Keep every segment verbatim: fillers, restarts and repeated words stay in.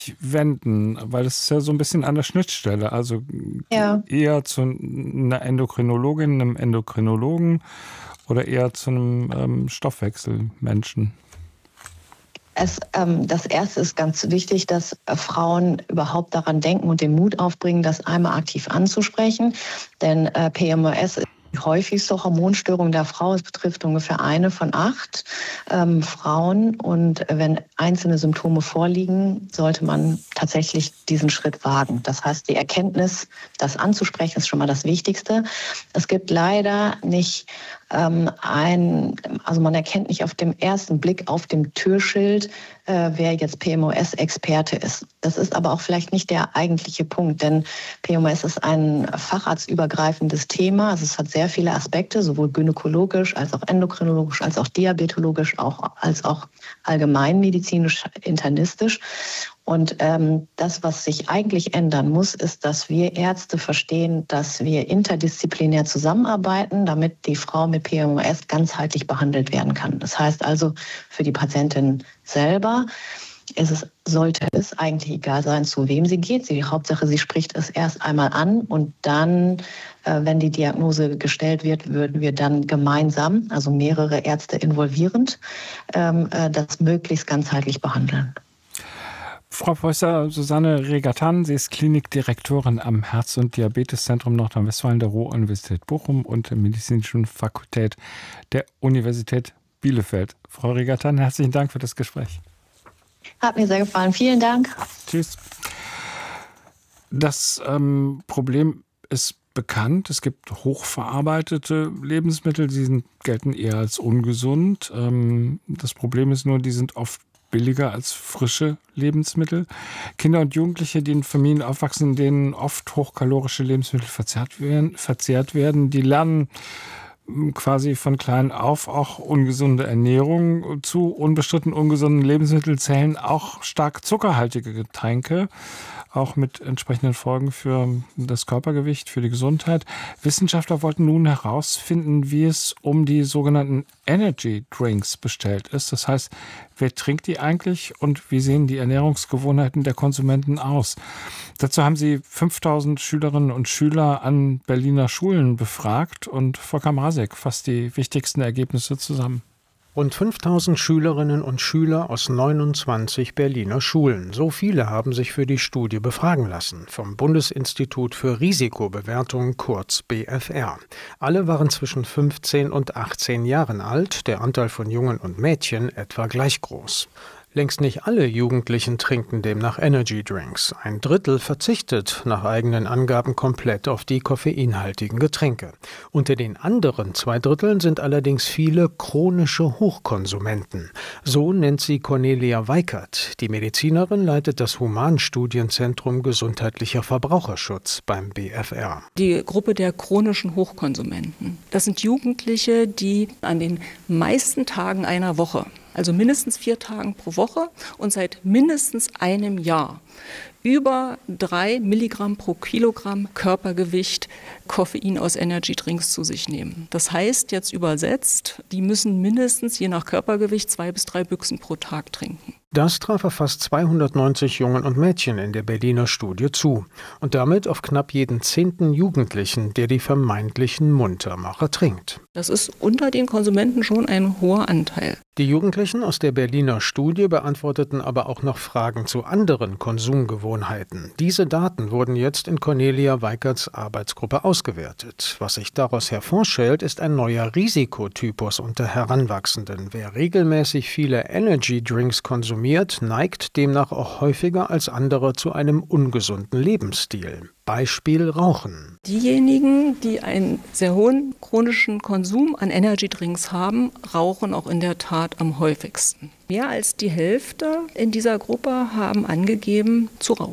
wenden? Weil das ist ja so ein bisschen an der Schnittstelle. Also Ja. eher zu einer Endokrinologin, einem Endokrinologen oder eher zu einem ähm, Stoffwechselmenschen? Es, ähm, das Erste ist ganz wichtig, dass äh, Frauen überhaupt daran denken und den Mut aufbringen, das einmal aktiv anzusprechen. Denn äh, P M O S ist die häufigste Hormonstörung der Frau. Es betrifft ungefähr eine von acht ähm, Frauen. Und wenn einzelne Symptome vorliegen, sollte man tatsächlich diesen Schritt wagen. Das heißt, die Erkenntnis, das anzusprechen, ist schon mal das Wichtigste. Es gibt leider nicht ähm, ein, also man erkennt nicht auf dem ersten Blick auf dem Türschild, äh, wer jetzt P M O S-Experte ist. Das ist aber auch vielleicht nicht der eigentliche Punkt, denn P M O S ist ein facharztübergreifendes Thema. Also es hat sehr viele Aspekte, sowohl gynäkologisch als auch endokrinologisch, als auch diabetologisch, auch, als auch allgemeinmedizinisch, internistisch. Und ähm, das, was sich eigentlich ändern muss, ist, dass wir Ärzte verstehen, dass wir interdisziplinär zusammenarbeiten, damit die Frau mit P M O S ganzheitlich behandelt werden kann. Das heißt also für die Patientin selber ist es, sollte es eigentlich egal sein, zu wem sie geht. Die Hauptsache, sie spricht es erst einmal an und dann, äh, wenn die Diagnose gestellt wird, würden wir dann gemeinsam, also mehrere Ärzte involvierend, ähm, äh, das möglichst ganzheitlich behandeln. Frau Professor Susanne Regattan, sie ist Klinikdirektorin am Herz- und Diabeteszentrum Nordrhein-Westfalen der Ruhr-Universität Bochum und der Medizinischen Fakultät der Universität Bielefeld. Frau Regattan, herzlichen Dank für das Gespräch. Hat mir sehr gefallen. Vielen Dank. Tschüss. Das ähm, Problem ist bekannt. Es gibt hochverarbeitete Lebensmittel, die sind, gelten eher als ungesund. Ähm, das Problem ist nur, die sind oft billiger als frische Lebensmittel. Kinder und Jugendliche, die in Familien aufwachsen, in denen oft hochkalorische Lebensmittel verzehrt werden, verzehrt werden, die lernen quasi von klein auf auch ungesunde Ernährung. Zu unbestritten ungesunden Lebensmitteln zählen auch stark zuckerhaltige Getränke, auch mit entsprechenden Folgen für das Körpergewicht, für die Gesundheit. Wissenschaftler wollten nun herausfinden, wie es um die sogenannten Energy Drinks bestellt ist. Das heißt, wer trinkt die eigentlich und wie sehen die Ernährungsgewohnheiten der Konsumenten aus? Dazu haben sie fünftausend Schülerinnen und Schüler an Berliner Schulen befragt und Volker Mrazek fasst die wichtigsten Ergebnisse zusammen. Rund fünftausend Schülerinnen und Schüler aus neunundzwanzig Berliner Schulen. So viele haben sich für die Studie befragen lassen, vom Bundesinstitut für Risikobewertung, kurz B F R. Alle waren zwischen fünfzehn und achtzehn Jahren alt, der Anteil von Jungen und Mädchen etwa gleich groß. Längst nicht alle Jugendlichen trinken demnach Energy Drinks. Ein Drittel verzichtet nach eigenen Angaben komplett auf die koffeinhaltigen Getränke. Unter den anderen zwei Dritteln sind allerdings viele chronische Hochkonsumenten. So nennt sie Cornelia Weikert. Die Medizinerin leitet das Humanstudienzentrum Gesundheitlicher Verbraucherschutz beim B F R. Die Gruppe der chronischen Hochkonsumenten. Das sind Jugendliche, die an den meisten Tagen einer Woche, also mindestens vier Tagen pro Woche und seit mindestens einem Jahr, über drei Milligramm pro Kilogramm Körpergewicht Koffein aus Energydrinks zu sich nehmen. Das heißt, jetzt übersetzt, die müssen mindestens je nach Körpergewicht zwei bis drei Büchsen pro Tag trinken. Das traf auf fast zweihundertneunzig Jungen und Mädchen in der Berliner Studie zu und damit auf knapp jeden zehnten Jugendlichen, der die vermeintlichen Muntermacher trinkt. Das ist unter den Konsumenten schon ein hoher Anteil. Die Jugendlichen aus der Berliner Studie beantworteten aber auch noch Fragen zu anderen Konsumgewohnheiten. Diese Daten wurden jetzt in Cornelia Weikerts Arbeitsgruppe ausgewertet. Was sich daraus hervorstellt, ist ein neuer Risikotypus unter Heranwachsenden. Wer regelmäßig viele Energy Drinks konsumiert, neigt demnach auch häufiger als andere zu einem ungesunden Lebensstil. Beispiel Rauchen. Diejenigen, die einen sehr hohen chronischen Konsum an Energydrinks haben, rauchen auch in der Tat am häufigsten. Mehr als die Hälfte in dieser Gruppe haben angegeben zu rauchen.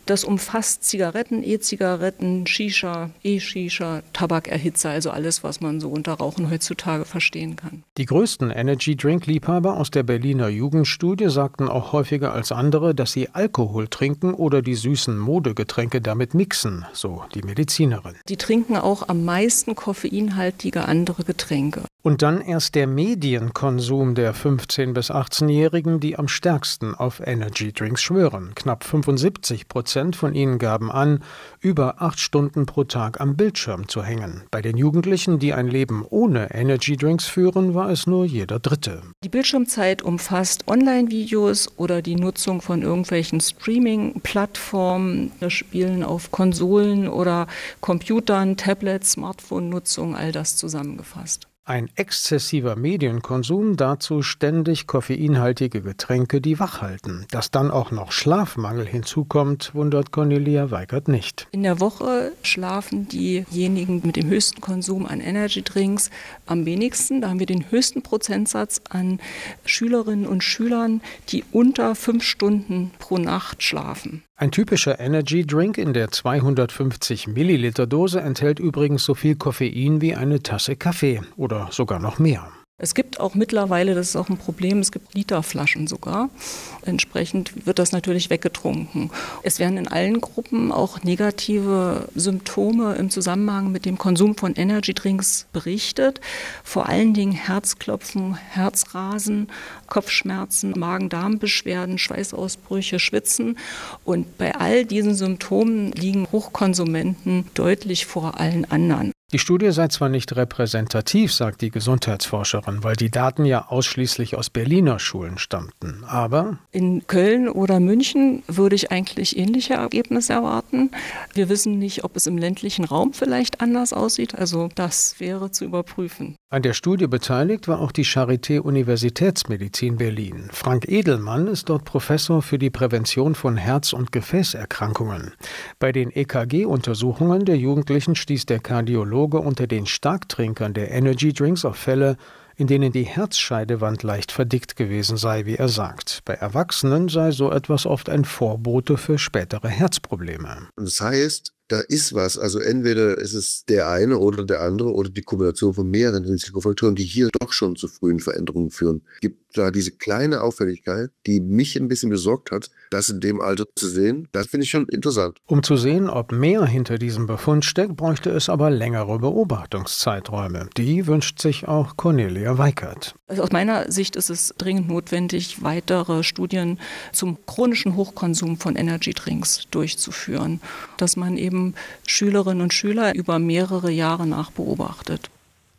Das umfasst Zigaretten, E-Zigaretten, Shisha, E-Shisha, Tabakerhitzer, also alles, was man so unter Rauchen heutzutage verstehen kann. Die größten Energy-Drink-Liebhaber aus der Berliner Jugendstudie sagten auch häufiger als andere, dass sie Alkohol trinken oder die süßen Modegetränke damit mixen, so die Medizinerin. Die trinken auch am meisten koffeinhaltige andere Getränke. Und dann erst der Medienkonsum der fünfzehn- bis achtzehnjährigen, die am stärksten auf Energy-Drinks schwören. Knapp fünfundsiebzig Prozent von ihnen gaben an, über acht Stunden pro Tag am Bildschirm zu hängen. Bei den Jugendlichen, die ein Leben ohne Energy-Drinks führen, war es nur jeder Dritte. Die Bildschirmzeit umfasst Online-Videos oder die Nutzung von irgendwelchen Streaming-Plattformen, Spielen auf Konsolen oder Computern, Tablets, Smartphone-Nutzung, all das zusammengefasst. Ein exzessiver Medienkonsum, dazu ständig koffeinhaltige Getränke, die wach halten. Dass dann auch noch Schlafmangel hinzukommt, wundert Cornelia Weikert nicht. In der Woche schlafen diejenigen mit dem höchsten Konsum an Energydrinks am wenigsten. Da haben wir den höchsten Prozentsatz an Schülerinnen und Schülern, die unter fünf Stunden pro Nacht schlafen. Ein typischer Energy-Drink in der zweihundertfünfzig Milliliter Dose enthält übrigens so viel Koffein wie eine Tasse Kaffee oder sogar noch mehr. Es gibt auch mittlerweile, das ist auch ein Problem, es gibt Literflaschen sogar. Entsprechend wird das natürlich weggetrunken. Es werden in allen Gruppen auch negative Symptome im Zusammenhang mit dem Konsum von Energydrinks berichtet. Vor allen Dingen Herzklopfen, Herzrasen, Kopfschmerzen, Magen-Darm-Beschwerden, Schweißausbrüche, Schwitzen. Und bei all diesen Symptomen liegen Hochkonsumenten deutlich vor allen anderen. Die Studie sei zwar nicht repräsentativ, sagt die Gesundheitsforscherin, weil die Daten ja ausschließlich aus Berliner Schulen stammten, aber in Köln oder München würde ich eigentlich ähnliche Ergebnisse erwarten. Wir wissen nicht, ob es im ländlichen Raum vielleicht anders aussieht, also das wäre zu überprüfen. An der Studie beteiligt war auch die Charité Universitätsmedizin Berlin. Frank Edelmann ist dort Professor für die Prävention von Herz- und Gefäßerkrankungen. Bei den E K G-Untersuchungen der Jugendlichen stieß der Kardiologe unter den Starktrinkern der Energy-Drinks auf Fälle, in denen die Herzscheidewand leicht verdickt gewesen sei, wie er sagt. Bei Erwachsenen sei so etwas oft ein Vorbote für spätere Herzprobleme. Das heißt, da ist was. Also entweder ist es der eine oder der andere oder die Kombination von mehreren Risikofaktoren, die hier doch schon zu frühen Veränderungen führen. Es gibt da diese kleine Auffälligkeit, die mich ein bisschen besorgt hat, das in dem Alter zu sehen. Das finde ich schon interessant. Um zu sehen, ob mehr hinter diesem Befund steckt, bräuchte es aber längere Beobachtungszeiträume. Die wünscht sich auch Cornelia Weikert. Also aus meiner Sicht ist es dringend notwendig, weitere Studien zum chronischen Hochkonsum von Energydrinks durchzuführen, dass man eben Schülerinnen und Schüler über mehrere Jahre nachbeobachtet.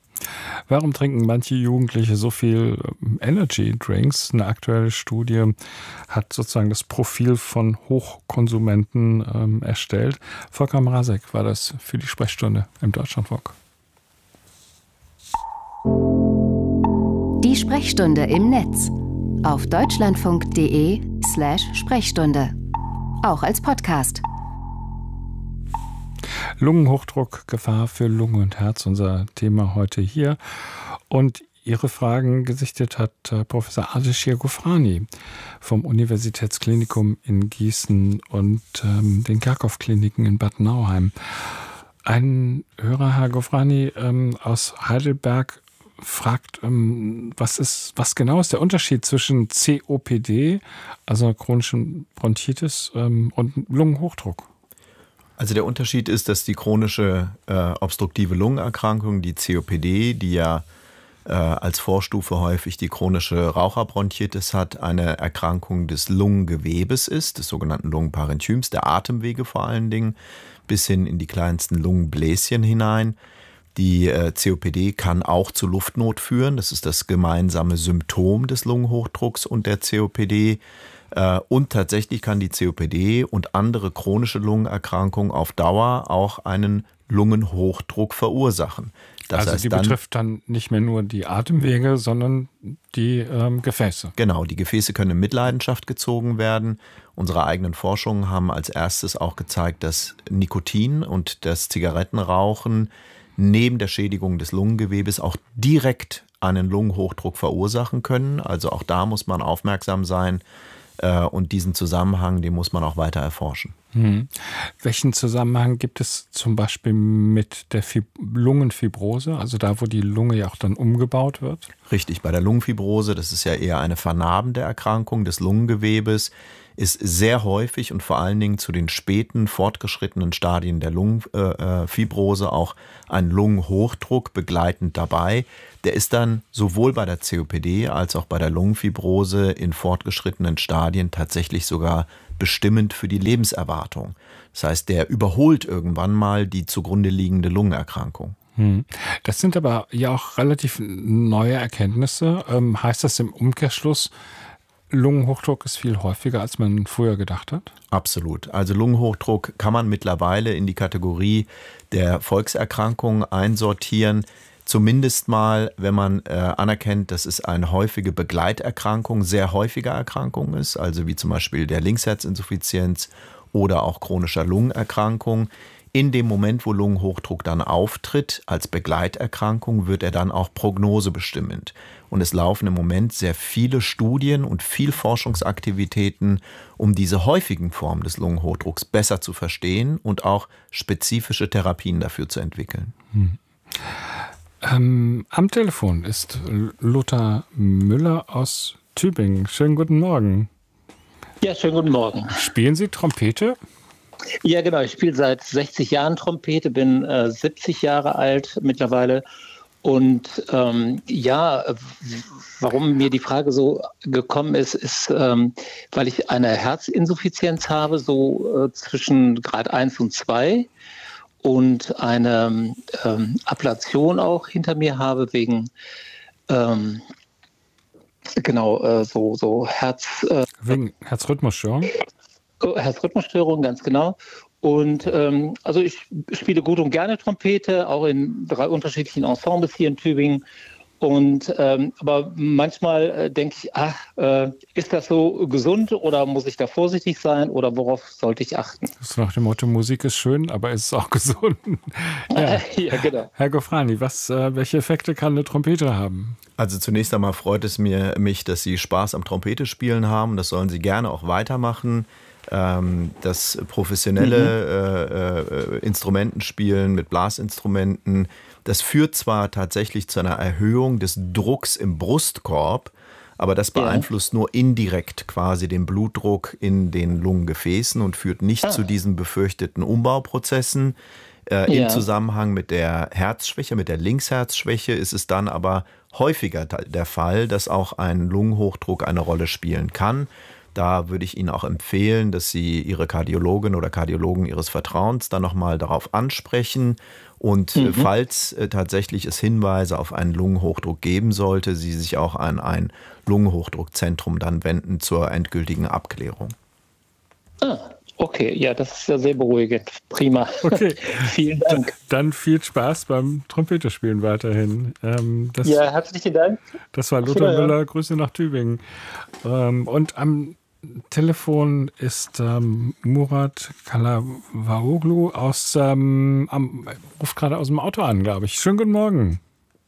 Warum trinken manche Jugendliche so viel Energy-Drinks? Eine aktuelle Studie hat sozusagen das Profil von Hochkonsumenten ähm, erstellt. Volker Mrazek war das für die Sprechstunde im Deutschlandfunk. Die Sprechstunde im Netz auf deutschlandfunk.de slash Sprechstunde. Auch als Podcast. Lungenhochdruck, Gefahr für Lunge und Herz, unser Thema heute hier. Und Ihre Fragen gesichtet hat Professor Ardeshir Ghofrani vom Universitätsklinikum in Gießen und ähm, den Kerkhoff-Kliniken in Bad Nauheim. Ein Hörer, Herr Ghofrani, ähm, aus Heidelberg fragt, ähm, was ist, was genau ist der Unterschied zwischen C O P D, also chronischen Bronchitis, ähm, und Lungenhochdruck? Also der Unterschied ist, dass die chronische äh, obstruktive Lungenerkrankung, die C O P D, die ja äh, als Vorstufe häufig die chronische Raucherbronchitis hat, eine Erkrankung des Lungengewebes ist, des sogenannten Lungenparenchyms, der Atemwege vor allen Dingen, bis hin in die kleinsten Lungenbläschen hinein. Die äh, C O P D kann auch zu Luftnot führen. Das ist das gemeinsame Symptom des Lungenhochdrucks und der C O P D. Und tatsächlich kann die C O P D und andere chronische Lungenerkrankungen auf Dauer auch einen Lungenhochdruck verursachen. Das also heißt die dann, betrifft dann nicht mehr nur die Atemwege, sondern die ähm, Gefäße. Genau, die Gefäße können in Mitleidenschaft gezogen werden. Unsere eigenen Forschungen haben als erstes auch gezeigt, dass Nikotin und das Zigarettenrauchen neben der Schädigung des Lungengewebes auch direkt einen Lungenhochdruck verursachen können. Also auch da muss man aufmerksam sein. Und diesen Zusammenhang, den muss man auch weiter erforschen. Hm. Welchen Zusammenhang gibt es zum Beispiel mit der Fib- Lungenfibrose, also da, wo die Lunge ja auch dann umgebaut wird? Richtig, bei der Lungenfibrose, das ist ja eher eine vernarbende Erkrankung des Lungengewebes, ist sehr häufig und vor allen Dingen zu den späten, fortgeschrittenen Stadien der Lungenfibrose äh, auch ein Lungenhochdruck begleitend dabei. Der ist dann sowohl bei der C O P D als auch bei der Lungenfibrose in fortgeschrittenen Stadien tatsächlich sogar bestimmend für die Lebenserwartung. Das heißt, der überholt irgendwann mal die zugrunde liegende Lungenerkrankung. Hm. Das sind aber ja auch relativ neue Erkenntnisse. Ähm, heißt das im Umkehrschluss, Lungenhochdruck ist viel häufiger, als man früher gedacht hat? Absolut. Also Lungenhochdruck kann man mittlerweile in die Kategorie der Volkserkrankungen einsortieren. Zumindest mal, wenn man äh, anerkennt, dass es eine häufige Begleiterkrankung, sehr häufiger Erkrankung ist, also wie zum Beispiel der Linksherzinsuffizienz oder auch chronischer Lungenerkrankung. In dem Moment, wo Lungenhochdruck dann auftritt als Begleiterkrankung, wird er dann auch prognosebestimmend. Und es laufen im Moment sehr viele Studien und viel Forschungsaktivitäten, um diese häufigen Formen des Lungenhochdrucks besser zu verstehen und auch spezifische Therapien dafür zu entwickeln. Hm. Ähm, am Telefon ist Lothar Müller aus Tübingen. Schönen guten Morgen. Ja, schönen guten Morgen. Spielen Sie Trompete? Ja, genau. Ich spiele seit sechzig Jahren Trompete, bin äh, siebzig Jahre alt mittlerweile. Und ähm, ja, warum mir die Frage so gekommen ist, ist, ähm, weil ich eine Herzinsuffizienz habe, so äh, zwischen Grad eins und zwei. Und eine ähm, Ablation auch hinter mir habe wegen ähm, genau äh, so so Herz äh, wegen Herzrhythmusstörung. Herzrhythmusstörung, ganz genau. Und ähm, also ich spiele gut und gerne Trompete, auch in drei unterschiedlichen Ensembles hier in Tübingen. Und ähm, aber manchmal äh, denke ich, ach, äh, ist das so gesund oder muss ich da vorsichtig sein oder worauf sollte ich achten? Das ist nach dem Motto, Musik ist schön, aber ist es auch gesund. Ja. Ja, genau. Herr Gofrani, was, äh, welche Effekte kann eine Trompete haben? Also zunächst einmal freut es mir, mich, dass Sie Spaß am Trompete-Spielen haben. Das sollen Sie gerne auch weitermachen. Das professionelle mhm. äh, äh, Instrumentenspielen mit Blasinstrumenten, das führt zwar tatsächlich zu einer Erhöhung des Drucks im Brustkorb, aber das beeinflusst ja. nur indirekt quasi den Blutdruck in den Lungengefäßen und führt nicht ah. zu diesen befürchteten Umbauprozessen. Äh, ja. Im Zusammenhang mit der Herzschwäche, mit der Linksherzschwäche ist es dann aber häufiger der Fall, dass auch ein Lungenhochdruck eine Rolle spielen kann. Da würde ich Ihnen auch empfehlen, dass Sie Ihre Kardiologin oder Kardiologen Ihres Vertrauens dann nochmal darauf ansprechen. Und mhm. falls äh, tatsächlich es Hinweise auf einen Lungenhochdruck geben sollte, Sie sich auch an ein Lungenhochdruckzentrum dann wenden zur endgültigen Abklärung. Ah, okay. Ja, das ist ja sehr beruhigend. Prima. Okay. Vielen Dank. Dann viel Spaß beim Trompetespielen weiterhin. Ähm, das, ja, herzlichen Dank. Das war Lothar Müller. Grüße nach Tübingen. Ähm, und am Telefon ist ähm, Murat Kalavaoglu aus, ähm, am, ruft gerade aus dem Auto an, glaube ich. Schönen guten Morgen.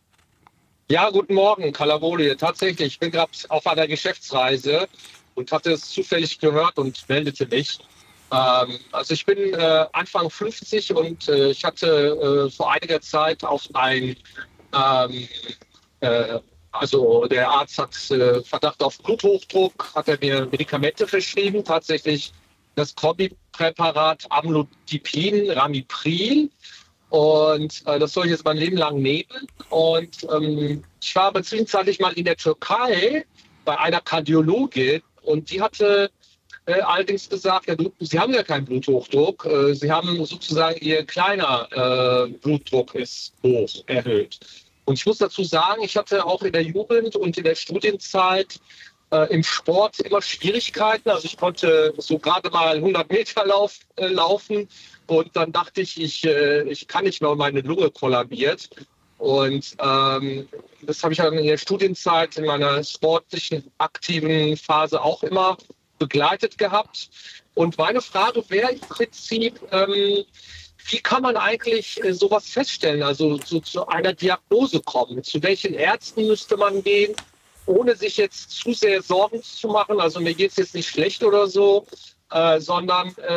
Ja, guten Morgen, Kalavaoglu. Tatsächlich, ich bin gerade auf einer Geschäftsreise und hatte es zufällig gehört und meldete mich. Ähm, also ich bin äh, Anfang fünfzig und äh, ich hatte äh, vor einiger Zeit auf ein ähm, äh, Also der Arzt hat äh, Verdacht auf Bluthochdruck, hat er mir Medikamente verschrieben, tatsächlich das Kombipräparat Amlodipin, Ramipril. Und äh, das soll ich jetzt mein Leben lang nehmen. Und ähm, ich war aber zwischenzeitlich mal in der Türkei bei einer Kardiologin und die hatte äh, allerdings gesagt, ja, du, Sie haben ja keinen Bluthochdruck, äh, Sie haben sozusagen Ihr kleiner äh, Blutdruck ist hoch, erhöht. Und ich muss dazu sagen, ich hatte auch in der Jugend und in der Studienzeit äh, im Sport immer Schwierigkeiten. Also ich konnte so gerade mal hundert Meter lauf, äh, laufen und dann dachte ich, ich, äh, ich kann nicht mehr, meine Lunge kollabiert. Und ähm, das habe ich dann in der Studienzeit, in meiner sportlichen, aktiven Phase auch immer begleitet gehabt. Und meine Frage wäre im Prinzip, ähm, wie kann man eigentlich äh, sowas feststellen, also so, zu einer Diagnose kommen? Zu welchen Ärzten müsste man gehen, ohne sich jetzt zu sehr Sorgen zu machen? Also mir geht es jetzt nicht schlecht oder so, äh, sondern äh,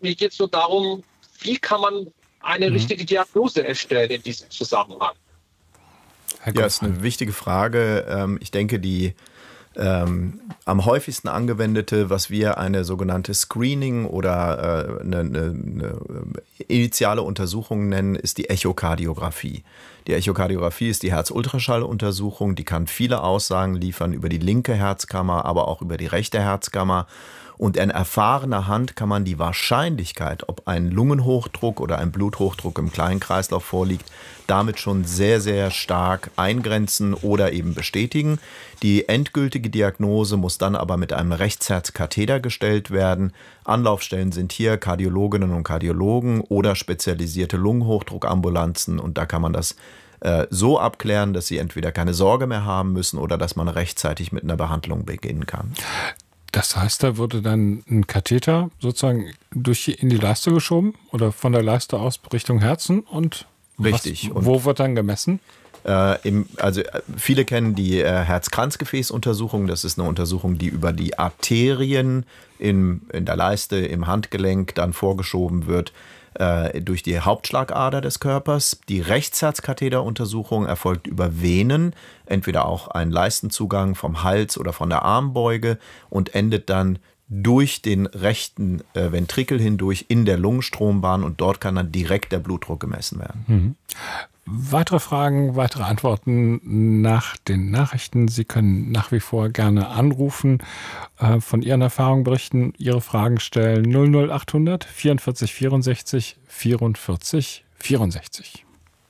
mir geht es so darum, wie kann man eine mhm. richtige Diagnose erstellen in diesem Zusammenhang? Ja, ist eine wichtige Frage. Ich denke, die ähm, am häufigsten angewendete, was wir eine sogenannte Screening oder äh, eine, eine, eine initiale Untersuchung nennen, ist die Echokardiographie. Die Echokardiographie ist die Herzultraschalluntersuchung, die kann viele Aussagen liefern über die linke Herzkammer, aber auch über die rechte Herzkammer. Und in erfahrener Hand kann man die Wahrscheinlichkeit, ob ein Lungenhochdruck oder ein Bluthochdruck im kleinen Kreislauf vorliegt, damit schon sehr, sehr stark eingrenzen oder eben bestätigen. Die endgültige Diagnose muss dann aber mit einem Rechtsherzkatheter gestellt werden. Anlaufstellen sind hier Kardiologinnen und Kardiologen oder spezialisierte Lungenhochdruckambulanzen. Und da kann man das äh, so abklären, dass sie entweder keine Sorge mehr haben müssen oder dass man rechtzeitig mit einer Behandlung beginnen kann. Das heißt, da wurde dann ein Katheter sozusagen durch die, in die Leiste geschoben oder von der Leiste aus Richtung Herzen und richtig. Was, wo wird dann gemessen? Äh, im, also viele kennen die äh, Herz-Kranzgefäß-Untersuchung. Das ist eine Untersuchung, die über die Arterien in, in der Leiste, im Handgelenk dann vorgeschoben wird äh, durch die Hauptschlagader des Körpers. Die Rechtsherzkatheteruntersuchung erfolgt über Venen, entweder auch ein Leistenzugang vom Hals oder von der Armbeuge und endet dann durch den rechten äh, Ventrikel hindurch in der Lungenstrombahn und dort kann dann direkt der Blutdruck gemessen werden. Mhm. Weitere Fragen, weitere Antworten nach den Nachrichten. Sie können nach wie vor gerne anrufen, äh, von Ihren Erfahrungen berichten, Ihre Fragen stellen. null null achthundert vierundvierzig vierundsechzig vierundvierzig vierundsechzig.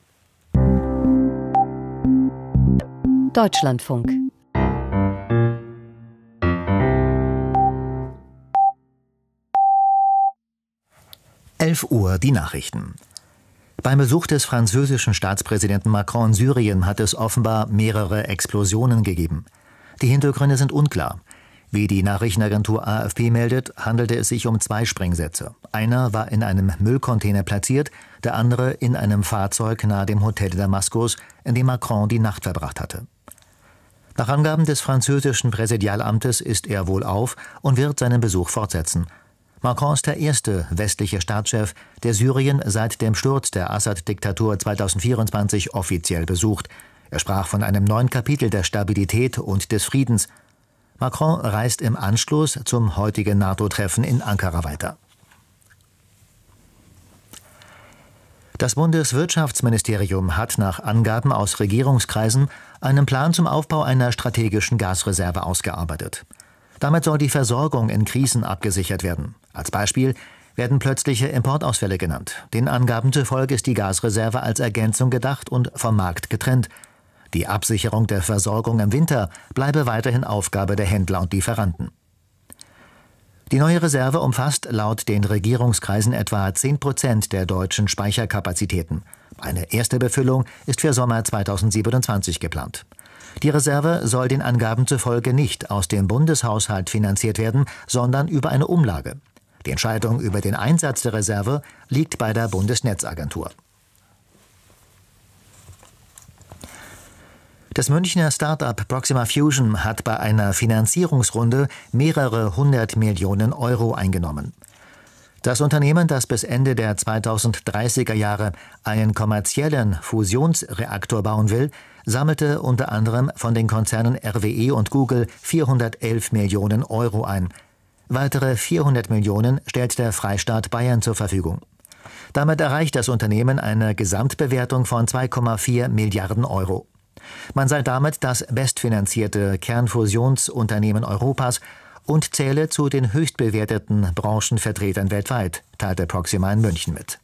Deutschlandfunk. elf Uhr die Nachrichten. Beim Besuch des französischen Staatspräsidenten Macron in Syrien hat es offenbar mehrere Explosionen gegeben. Die Hintergründe sind unklar. Wie die Nachrichtenagentur A F P meldet, handelte es sich um zwei Sprengsätze. Einer war in einem Müllcontainer platziert, der andere in einem Fahrzeug nahe dem Hotel Damaskus, in dem Macron die Nacht verbracht hatte. Nach Angaben des französischen Präsidialamtes ist er wohlauf und wird seinen Besuch fortsetzen. Macron ist der erste westliche Staatschef, der Syrien seit dem Sturz der Assad-Diktatur zweitausendvierundzwanzig offiziell besucht. Er sprach von einem neuen Kapitel der Stabilität und des Friedens. Macron reist im Anschluss zum heutigen NATO-Treffen in Ankara weiter. Das Bundeswirtschaftsministerium hat nach Angaben aus Regierungskreisen einen Plan zum Aufbau einer strategischen Gasreserve ausgearbeitet. Damit soll die Versorgung in Krisen abgesichert werden. Als Beispiel werden plötzliche Importausfälle genannt. Den Angaben zufolge ist die Gasreserve als Ergänzung gedacht und vom Markt getrennt. Die Absicherung der Versorgung im Winter bleibe weiterhin Aufgabe der Händler und Lieferanten. Die neue Reserve umfasst laut den Regierungskreisen etwa zehn Prozent der deutschen Speicherkapazitäten. Eine erste Befüllung ist für Sommer zweitausendsiebenundzwanzig geplant. Die Reserve soll den Angaben zufolge nicht aus dem Bundeshaushalt finanziert werden, sondern über eine Umlage. Die Entscheidung über den Einsatz der Reserve liegt bei der Bundesnetzagentur. Das Münchner Start-up Proxima Fusion hat bei einer Finanzierungsrunde mehrere hundert Millionen Euro eingenommen. Das Unternehmen, das bis Ende der zweitausenddreißiger Jahre einen kommerziellen Fusionsreaktor bauen will, sammelte unter anderem von den Konzernen R W E und Google vierhundertelf Millionen Euro ein. Weitere vierhundert Millionen stellt der Freistaat Bayern zur Verfügung. Damit erreicht das Unternehmen eine Gesamtbewertung von zwei Komma vier Milliarden Euro. Man sei damit das bestfinanzierte Kernfusionsunternehmen Europas und zähle zu den höchstbewerteten Branchenvertretern weltweit, teilte Proxima in München mit.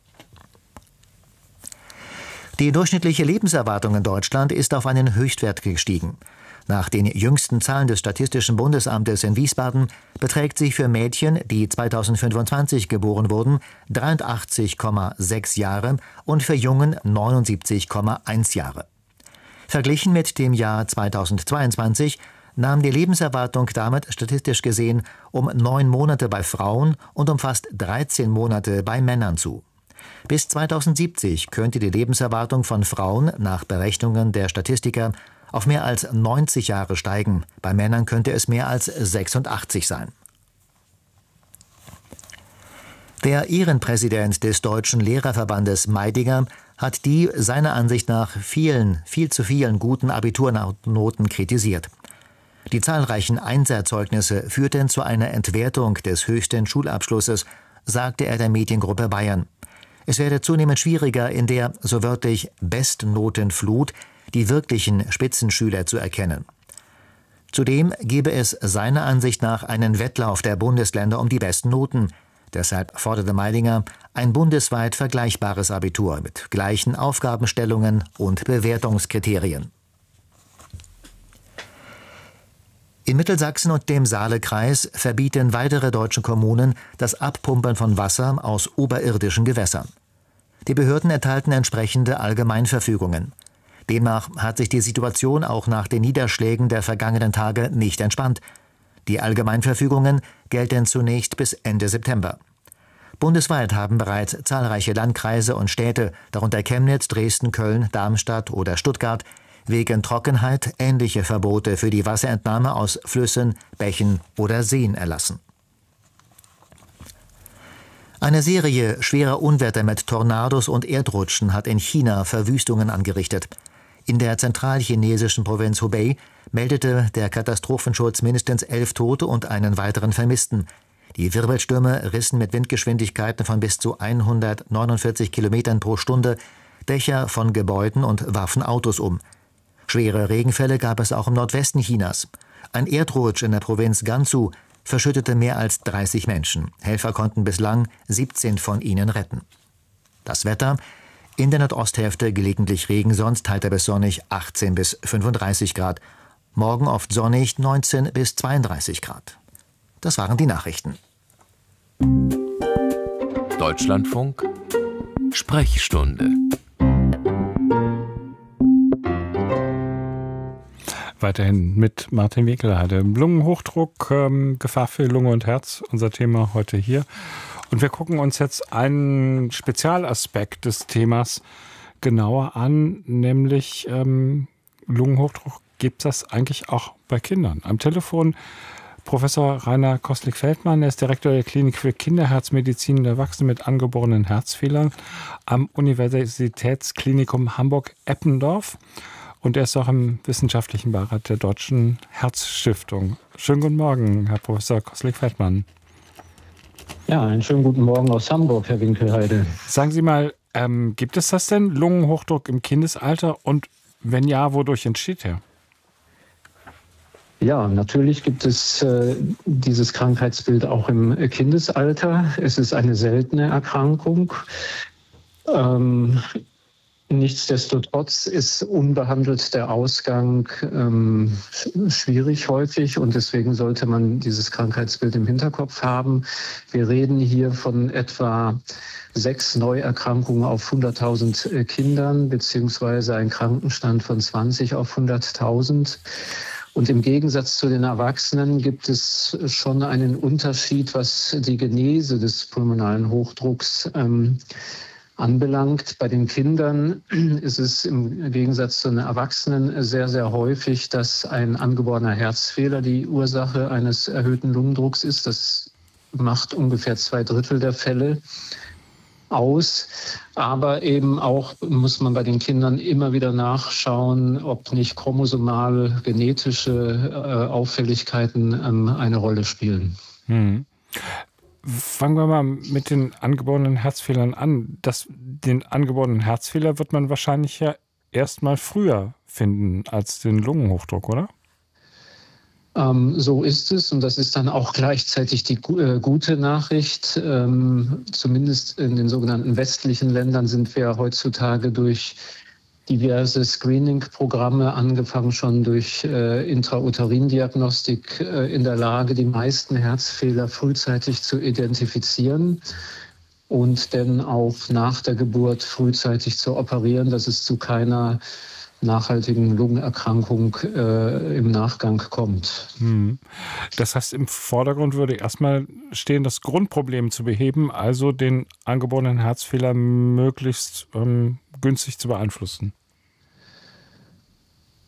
Die durchschnittliche Lebenserwartung in Deutschland ist auf einen Höchstwert gestiegen. Nach den jüngsten Zahlen des Statistischen Bundesamtes in Wiesbaden beträgt sie für Mädchen, die zweitausendfünfundzwanzig geboren wurden, dreiundachtzig Komma sechs Jahre und für Jungen neunundsiebzig Komma eins Jahre. Verglichen mit dem Jahr zweitausendzweiundzwanzig nahm die Lebenserwartung damit statistisch gesehen um neun Monate bei Frauen und um fast dreizehn Monate bei Männern zu. Bis zweitausendsiebzig könnte die Lebenserwartung von Frauen nach Berechnungen der Statistiker auf mehr als neunzig Jahre steigen. Bei Männern könnte es mehr als sechsundachtzig sein. Der Ehrenpräsident des Deutschen Lehrerverbandes Meidinger hat die seiner Ansicht nach vielen, viel zu vielen guten Abiturnoten kritisiert. Die zahlreichen Einserzeugnisse führten zu einer Entwertung des höchsten Schulabschlusses, sagte er der Mediengruppe Bayern. Es werde zunehmend schwieriger, in der, so wörtlich, Bestnotenflut die wirklichen Spitzenschüler zu erkennen. Zudem gebe es seiner Ansicht nach einen Wettlauf der Bundesländer um die besten Noten. Deshalb forderte Meidinger ein bundesweit vergleichbares Abitur mit gleichen Aufgabenstellungen und Bewertungskriterien. In Mittelsachsen und dem Saalekreis verbieten weitere deutsche Kommunen das Abpumpen von Wasser aus oberirdischen Gewässern. Die Behörden erteilten entsprechende Allgemeinverfügungen. Demnach hat sich die Situation auch nach den Niederschlägen der vergangenen Tage nicht entspannt. Die Allgemeinverfügungen gelten zunächst bis Ende September. Bundesweit haben bereits zahlreiche Landkreise und Städte, darunter Chemnitz, Dresden, Köln, Darmstadt oder Stuttgart, wegen Trockenheit ähnliche Verbote für die Wasserentnahme aus Flüssen, Bächen oder Seen erlassen. Eine Serie schwerer Unwetter mit Tornados und Erdrutschen hat in China Verwüstungen angerichtet. In der zentralchinesischen Provinz Hubei meldete der Katastrophenschutz mindestens elf Tote und einen weiteren Vermissten. Die Wirbelstürme rissen mit Windgeschwindigkeiten von bis zu hundertneunundvierzig Kilometern pro Stunde Dächer von Gebäuden und warfen Autos um. Schwere Regenfälle gab es auch im Nordwesten Chinas. Ein Erdrutsch in der Provinz Gansu verschüttete mehr als dreißig Menschen. Helfer konnten bislang siebzehn von ihnen retten. Das Wetter: in der Nordosthälfte gelegentlich Regen, sonst heiter bis sonnig achtzehn bis fünfunddreißig Grad. Morgen oft sonnig neunzehn bis zweiunddreißig Grad. Das waren die Nachrichten. Deutschlandfunk Sprechstunde. Weiterhin mit Martin Winkelheide. Lungenhochdruck, ähm, Gefahr für Lunge und Herz, unser Thema heute hier. Und wir gucken uns jetzt einen Spezialaspekt des Themas genauer an, nämlich ähm, Lungenhochdruck. Gibt es das eigentlich auch bei Kindern? Am Telefon Professor Rainer Koslik-Feldmann, er ist Direktor der Klinik für Kinderherzmedizin und Erwachsene mit angeborenen Herzfehlern am Universitätsklinikum Hamburg-Eppendorf. Und er ist auch im wissenschaftlichen Beirat der Deutschen Herzstiftung. Schönen guten Morgen, Herr Professor Koslik-Feldmann. Ja, einen schönen guten Morgen aus Hamburg, Herr Winkelheide. Sagen Sie mal, ähm, gibt es das denn, Lungenhochdruck im Kindesalter? Und wenn ja, wodurch entsteht er? Ja, natürlich gibt es äh, dieses Krankheitsbild auch im Kindesalter. Es ist eine seltene Erkrankung. Ähm, Nichtsdestotrotz ist unbehandelt der Ausgang ähm, schwierig häufig und deswegen sollte man dieses Krankheitsbild im Hinterkopf haben. Wir reden hier von etwa sechs Neuerkrankungen auf hunderttausend Kindern beziehungsweise ein Krankenstand von zwanzig auf hunderttausend. Und im Gegensatz zu den Erwachsenen gibt es schon einen Unterschied, was die Genese des pulmonalen Hochdrucks ähm, anbelangt. Bei den Kindern ist es im Gegensatz zu den Erwachsenen sehr, sehr häufig, dass ein angeborener Herzfehler die Ursache eines erhöhten Lungendrucks ist. Das macht ungefähr zwei Drittel der Fälle aus. Aber eben auch muss man bei den Kindern immer wieder nachschauen, ob nicht chromosomal genetische äh, Auffälligkeiten ähm, eine Rolle spielen. Hm. Fangen wir mal mit den angeborenen Herzfehlern an. Das, den angeborenen Herzfehler wird man wahrscheinlich ja erst mal früher finden als den Lungenhochdruck, oder? Ähm, so ist es und das ist dann auch gleichzeitig die äh, gute Nachricht. Ähm, zumindest in den sogenannten westlichen Ländern sind wir heutzutage durch diverse Screening-Programme, angefangen schon durch äh, Intrauterin-Diagnostik, äh, in der Lage, die meisten Herzfehler frühzeitig zu identifizieren und dann auch nach der Geburt frühzeitig zu operieren, dass es zu keiner nachhaltigen Lungenerkrankung äh, im Nachgang kommt. Hm. Das heißt, im Vordergrund würde erstmal stehen, das Grundproblem zu beheben, also den angeborenen Herzfehler möglichst ähm, günstig zu beeinflussen.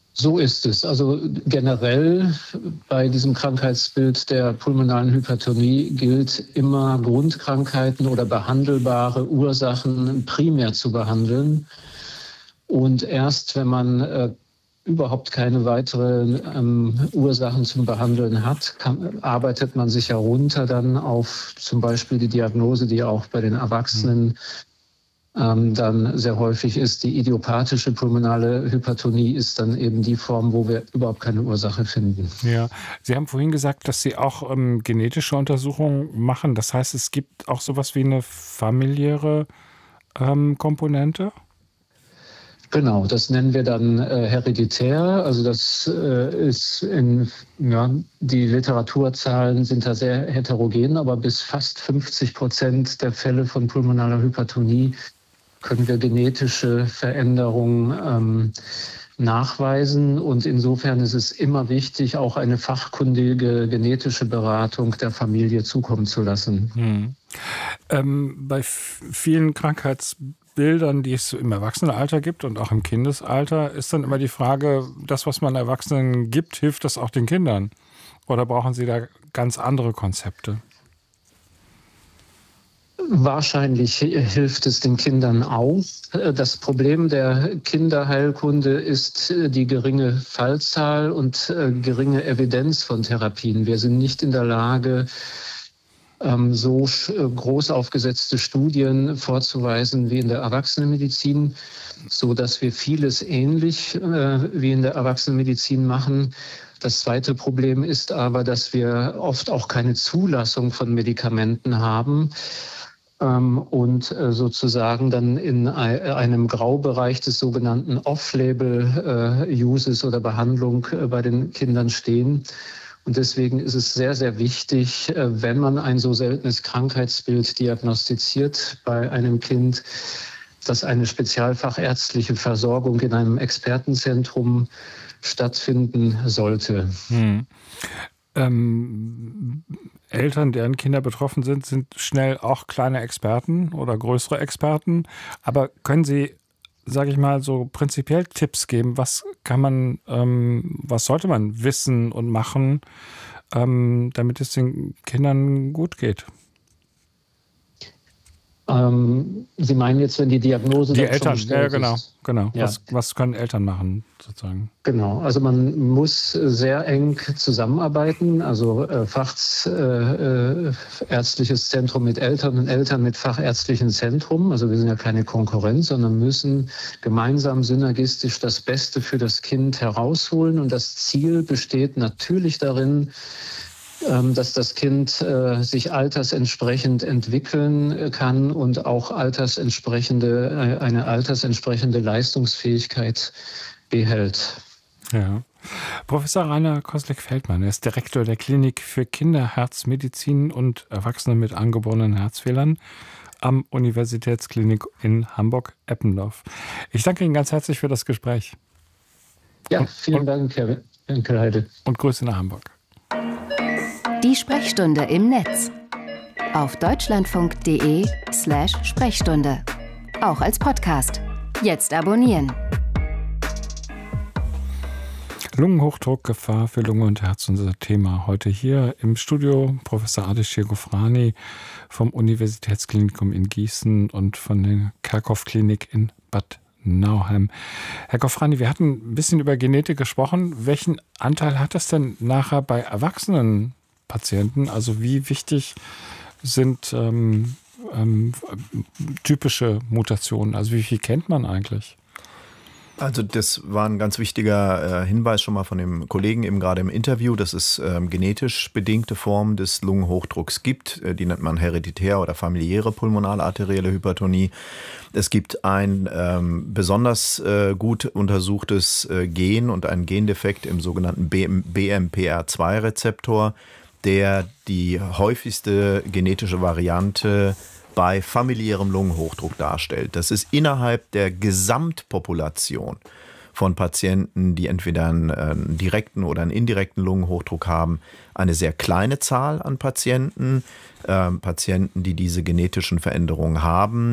So ist es. Also generell bei diesem Krankheitsbild der pulmonalen Hypertonie gilt immer, Grundkrankheiten oder behandelbare Ursachen primär zu behandeln. Und erst wenn man äh, überhaupt keine weiteren ähm, Ursachen zum Behandeln hat, kann, arbeitet man sich herunter dann auf zum Beispiel die Diagnose, die auch bei den Erwachsenen ähm, dann sehr häufig ist. Die idiopathische pulmonale Hypertonie ist dann eben die Form, wo wir überhaupt keine Ursache finden. Ja, Sie haben vorhin gesagt, dass Sie auch ähm, genetische Untersuchungen machen. Das heißt, es gibt auch sowas wie eine familiäre ähm, Komponente? Genau, das nennen wir dann äh, hereditär. Also das äh, ist in, ja, die Literaturzahlen sind da sehr heterogen, aber bis fast fünfzig Prozent der Fälle von pulmonaler Hypertonie können wir genetische Veränderungen ähm, nachweisen. Und insofern ist es immer wichtig, auch eine fachkundige genetische Beratung der Familie zukommen zu lassen. Hm. Ähm, bei f- vielen Krankheitsbildern, die es im Erwachsenenalter gibt und auch im Kindesalter, ist dann immer die Frage, das, was man Erwachsenen gibt, hilft das auch den Kindern? Oder brauchen Sie da ganz andere Konzepte? Wahrscheinlich hilft es den Kindern auch. Das Problem der Kinderheilkunde ist die geringe Fallzahl und geringe Evidenz von Therapien. Wir sind nicht in der Lage, so groß aufgesetzte Studien vorzuweisen wie in der Erwachsenenmedizin, so dass wir vieles ähnlich wie in der Erwachsenenmedizin machen. Das zweite Problem ist aber, dass wir oft auch keine Zulassung von Medikamenten haben und sozusagen dann in einem Graubereich des sogenannten Off-Label-Uses oder Behandlung bei den Kindern stehen. Und deswegen ist es sehr, sehr wichtig, wenn man ein so seltenes Krankheitsbild diagnostiziert bei einem Kind, dass eine spezialfachärztliche Versorgung in einem Expertenzentrum stattfinden sollte. Hm. Ähm, Eltern, deren Kinder betroffen sind, sind schnell auch kleine Experten oder größere Experten. Aber können Sie, sage ich mal, so prinzipiell Tipps geben? Was kann man, ähm, was sollte man wissen und machen, ähm, damit es den Kindern gut geht? Ähm, Sie meinen jetzt, wenn die Diagnose die dann Eltern, schon ja, gestellt genau, ist? genau. Ja. Was, was können Eltern machen, sozusagen? Genau, also man muss sehr eng zusammenarbeiten, also äh, fachärztliches äh, Zentrum mit Eltern und Eltern mit fachärztlichen Zentrum. Also wir sind ja keine Konkurrenz, sondern müssen gemeinsam synergistisch das Beste für das Kind herausholen. Und das Ziel besteht natürlich darin, dass das Kind äh, sich altersentsprechend entwickeln kann und auch altersentsprechende, äh, eine altersentsprechende Leistungsfähigkeit behält. Ja. Professor Rainer Koslik-Feldmann, er ist Direktor der Klinik für Kinderherzmedizin und Erwachsene mit angeborenen Herzfehlern am Universitätsklinik in Hamburg-Eppendorf. Ich danke Ihnen ganz herzlich für das Gespräch. Ja, vielen Dank, Herr Winkelheide. Und Grüße nach Hamburg. Die Sprechstunde im Netz. Auf deutschlandfunk.de slash Sprechstunde. Auch als Podcast. Jetzt abonnieren. Lungenhochdruck, Gefahr für Lunge und Herz, unser Thema heute hier im Studio. Professor Ardeshir Ghofrani vom Universitätsklinikum in Gießen und von der Kerkhoff-Klinik in Bad Nauheim. Herr Ghofrani, wir hatten ein bisschen über Genetik gesprochen. Welchen Anteil hat das denn nachher bei Erwachsenen Patienten? Also wie wichtig sind ähm, ähm, typische Mutationen? Also wie viel kennt man eigentlich? Also das war ein ganz wichtiger äh, Hinweis schon mal von dem Kollegen eben gerade im Interview, dass es ähm, genetisch bedingte Formen des Lungenhochdrucks gibt. Äh, die nennt man hereditär oder familiäre pulmonale arterielle Hypertonie. Es gibt ein ähm, besonders äh, gut untersuchtes äh, Gen und einen Gendefekt im sogenannten B M P R zwei Rezeptor, der die häufigste genetische Variante bei familiärem Lungenhochdruck darstellt. Das ist innerhalb der Gesamtpopulation von Patienten, die entweder einen, einen direkten oder einen indirekten Lungenhochdruck haben, eine sehr kleine Zahl an Patienten. Ähm, Patienten, die diese genetischen Veränderungen haben,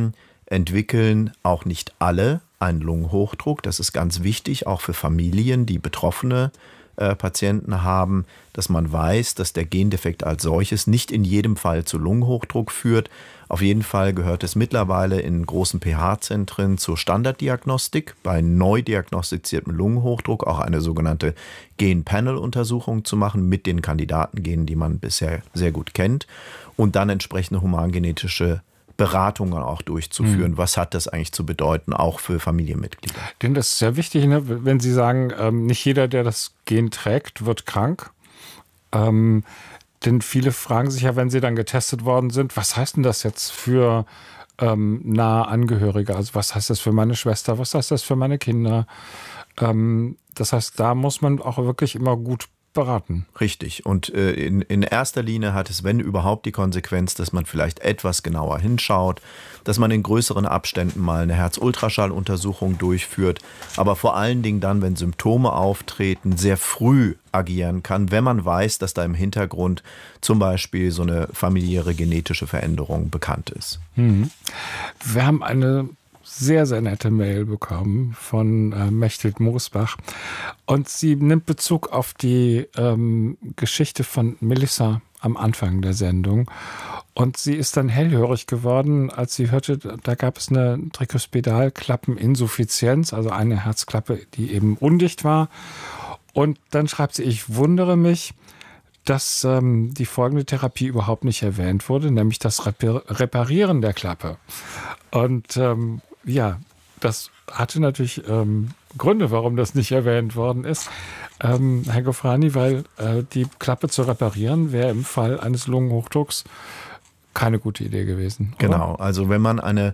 entwickeln auch nicht alle einen Lungenhochdruck. Das ist ganz wichtig, auch für Familien, die betroffene äh, Patienten haben, dass man weiß, dass der Gendefekt als solches nicht in jedem Fall zu Lungenhochdruck führt. Auf jeden Fall gehört es mittlerweile in großen pH-Zentren zur Standarddiagnostik, bei neu diagnostiziertem Lungenhochdruck auch eine sogenannte Gen-Panel-Untersuchung zu machen mit den Kandidatengenen, die man bisher sehr gut kennt, und dann entsprechende humangenetische Beratungen auch durchzuführen. Mhm. Was hat das eigentlich zu bedeuten, auch für Familienmitglieder? Denn das ist sehr wichtig, ne? Wenn Sie sagen, ähm, nicht jeder, der das Gen trägt, wird krank. Ähm, denn viele fragen sich ja, wenn sie dann getestet worden sind, was heißt denn das jetzt für ähm, nahe Angehörige? Also was heißt das für meine Schwester? Was heißt das für meine Kinder? Ähm, das heißt, da muss man auch wirklich immer gut beraten. Richtig. Und äh, in, in erster Linie hat es, wenn überhaupt, die Konsequenz, dass man vielleicht etwas genauer hinschaut, dass man in größeren Abständen mal eine Herz-Ultraschall-Untersuchung durchführt, aber vor allen Dingen dann, wenn Symptome auftreten, sehr früh agieren kann, wenn man weiß, dass da im Hintergrund zum Beispiel so eine familiäre genetische Veränderung bekannt ist. Mhm. Wir haben eine sehr, sehr nette Mail bekommen von äh, Mechthild Moosbach. Und sie nimmt Bezug auf die ähm, Geschichte von Melissa am Anfang der Sendung. Und sie ist dann hellhörig geworden, als sie hörte, da gab es eine Trikospedalklappeninsuffizienz, also eine Herzklappe, die eben undicht war. Und dann schreibt sie, ich wundere mich, dass ähm, die folgende Therapie überhaupt nicht erwähnt wurde, nämlich das Repar- Reparieren der Klappe. Und ähm, ja, das hatte natürlich ähm, Gründe, warum das nicht erwähnt worden ist, ähm, Herr Ghofrani, weil äh, die Klappe zu reparieren wäre im Fall eines Lungenhochdrucks keine gute Idee gewesen. Oder? Genau, also wenn man eine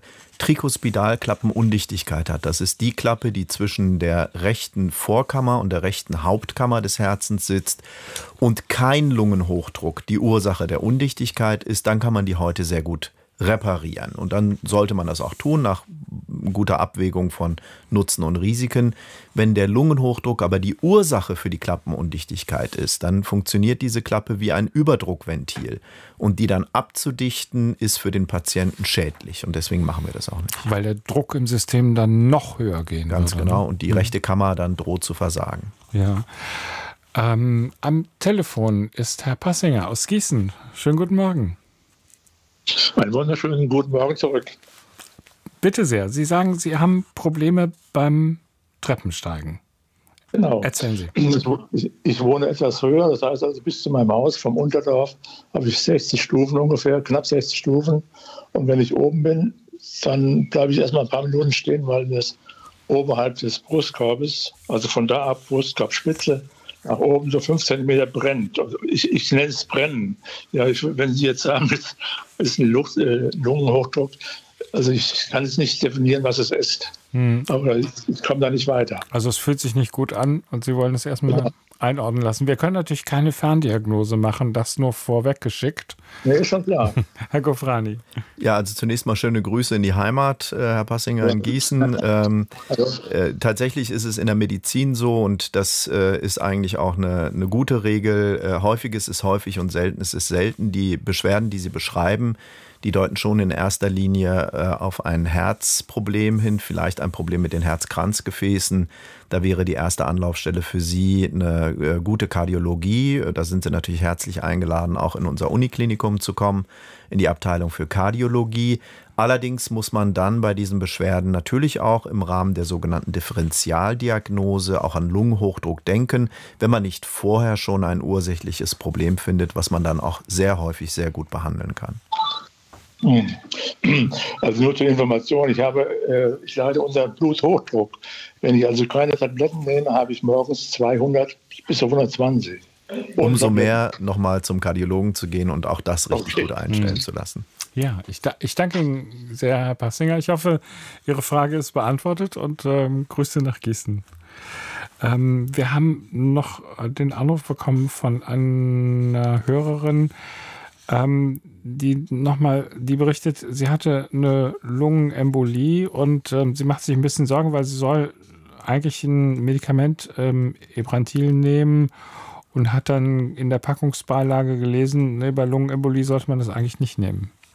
Trikospidalklappenundichtigkeit hat, das ist die Klappe, die zwischen der rechten Vorkammer und der rechten Hauptkammer des Herzens sitzt und kein Lungenhochdruck die Ursache der Undichtigkeit ist, dann kann man die heute sehr gut reparieren. Und dann sollte man das auch tun, nach guter Abwägung von Nutzen und Risiken. Wenn der Lungenhochdruck aber die Ursache für die Klappenundichtigkeit ist, dann funktioniert diese Klappe wie ein Überdruckventil. Und die dann abzudichten, ist für den Patienten schädlich. Und deswegen machen wir das auch nicht. Weil der Druck im System dann noch höher gehen Ganz würde, genau. Ne? Und die mhm. rechte Kammer dann droht zu versagen. Ja. Ähm, am Telefon ist Herr Passinger aus Gießen. Schönen guten Morgen. Einen wunderschönen guten Morgen zurück. Bitte sehr. Sie sagen, Sie haben Probleme beim Treppensteigen. Genau. Erzählen Sie. Ich, ich wohne etwas höher, das heißt also bis zu meinem Haus vom Unterdorf habe ich sechzig Stufen ungefähr, knapp sechzig Stufen. Und wenn ich oben bin, dann bleibe ich erstmal ein paar Minuten stehen, weil das oberhalb des Brustkorbes, also von da ab Brustkorbspitze, nach oben so fünf Zentimeter brennt. Also ich, ich nenne es Brennen. Ja, ich, wenn Sie jetzt sagen, es ist ein Luft, äh, Lungenhochdruck, also ich kann es nicht definieren, was es ist. Hm. Aber ich, ich komme da nicht weiter. Also es fühlt sich nicht gut an und Sie wollen es erstmal ja. einordnen lassen. Wir können natürlich keine Ferndiagnose machen, das nur vorweggeschickt. Nee, ist schon klar. Herr Ghofrani. Ja, also zunächst mal schöne Grüße in die Heimat, äh, Herr Passinger, in Gießen. Ähm, äh, tatsächlich ist es in der Medizin so und das äh, ist eigentlich auch eine, eine gute Regel. Äh, häufiges ist häufig und seltenes ist selten. Die Beschwerden, die Sie beschreiben, die deuten schon in erster Linie äh, auf ein Herzproblem hin, vielleicht ein Problem mit den Herzkranzgefäßen. Da wäre die erste Anlaufstelle für Sie eine äh, gute Kardiologie. Da sind Sie natürlich herzlich eingeladen, auch in unser Uniklinikum zu kommen, in die Abteilung für Kardiologie. Allerdings muss man dann bei diesen Beschwerden natürlich auch im Rahmen der sogenannten Differentialdiagnose auch an Lungenhochdruck denken, wenn man nicht vorher schon ein ursächliches Problem findet, was man dann auch sehr häufig sehr gut behandeln kann. Also nur zur Information, ich habe, äh, ich leide unter Bluthochdruck. Wenn ich also keine Tabletten nehme, habe ich morgens zweihundert bis hundertzwanzig. Umso mehr nochmal zum Kardiologen zu gehen und auch das richtig okay. gut einstellen mhm. zu lassen. Ja, ich, da, ich danke Ihnen sehr, Herr Passinger. Ich hoffe, Ihre Frage ist beantwortet und ähm, Grüße nach Gießen. Ähm, wir haben noch den Anruf bekommen von einer Hörerin, ähm, die nochmal, die berichtet, sie hatte eine Lungenembolie und ähm, sie macht sich ein bisschen Sorgen, weil sie soll eigentlich ein Medikament, ähm, Ebrantil, nehmen und hat dann in der Packungsbeilage gelesen, nee, bei Lungenembolie sollte man das eigentlich nicht nehmen.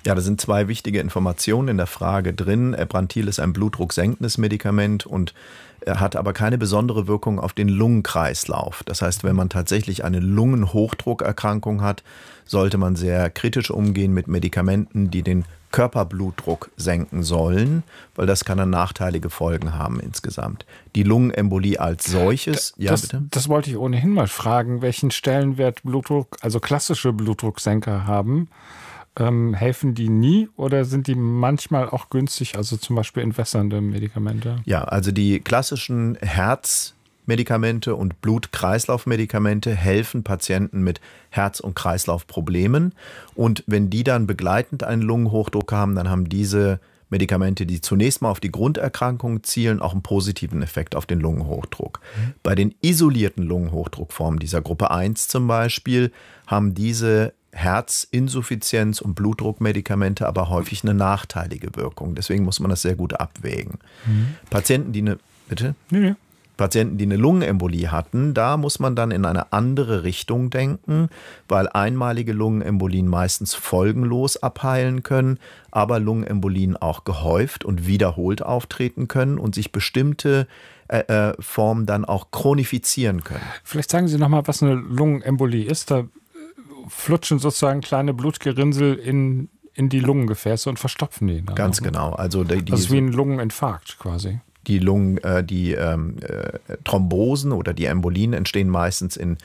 Ja, da sind zwei wichtige Informationen in der Frage drin. Erbrantil ist ein blutdrucksenkendes Medikament und hat aber keine besondere Wirkung auf den Lungenkreislauf. Das heißt, wenn man tatsächlich eine Lungenhochdruckerkrankung hat, sollte man sehr kritisch umgehen mit Medikamenten, die den Körperblutdruck senken sollen, weil das kann dann nachteilige Folgen haben insgesamt. Die Lungenembolie als solches, das, ja bitte? Das wollte ich ohnehin mal fragen, welchen Stellenwert Blutdruck, also klassische Blutdrucksenker haben. Ähm, helfen die nie oder sind die manchmal auch günstig, also zum Beispiel entwässernde Medikamente? Ja, also die klassischen Herzmedikamente und Blut-Kreislauf-Medikamente helfen Patienten mit Herz- und Kreislaufproblemen. Und wenn die dann begleitend einen Lungenhochdruck haben, dann haben diese Medikamente, die zunächst mal auf die Grunderkrankung zielen, auch einen positiven Effekt auf den Lungenhochdruck. Mhm. Bei den isolierten Lungenhochdruckformen dieser Gruppe eins zum Beispiel haben diese Herzinsuffizienz und Blutdruckmedikamente aber häufig eine nachteilige Wirkung. Deswegen muss man das sehr gut abwägen. Mhm. Patienten, die eine, bitte? Nee, nee. Patienten, die eine Lungenembolie hatten, da muss man dann in eine andere Richtung denken, weil einmalige Lungenembolien meistens folgenlos abheilen können, aber Lungenembolien auch gehäuft und wiederholt auftreten können und sich bestimmte äh, äh, Formen dann auch chronifizieren können. Vielleicht sagen Sie nochmal, was eine Lungenembolie ist. Da flutschen sozusagen kleine Blutgerinnsel in, in die Lungengefäße und verstopfen die. Ganz genau. Also die, das ist wie ein Lungeninfarkt quasi. Die Lungen, äh, die ähm, äh, Thrombosen oder die Embolien entstehen meistens in,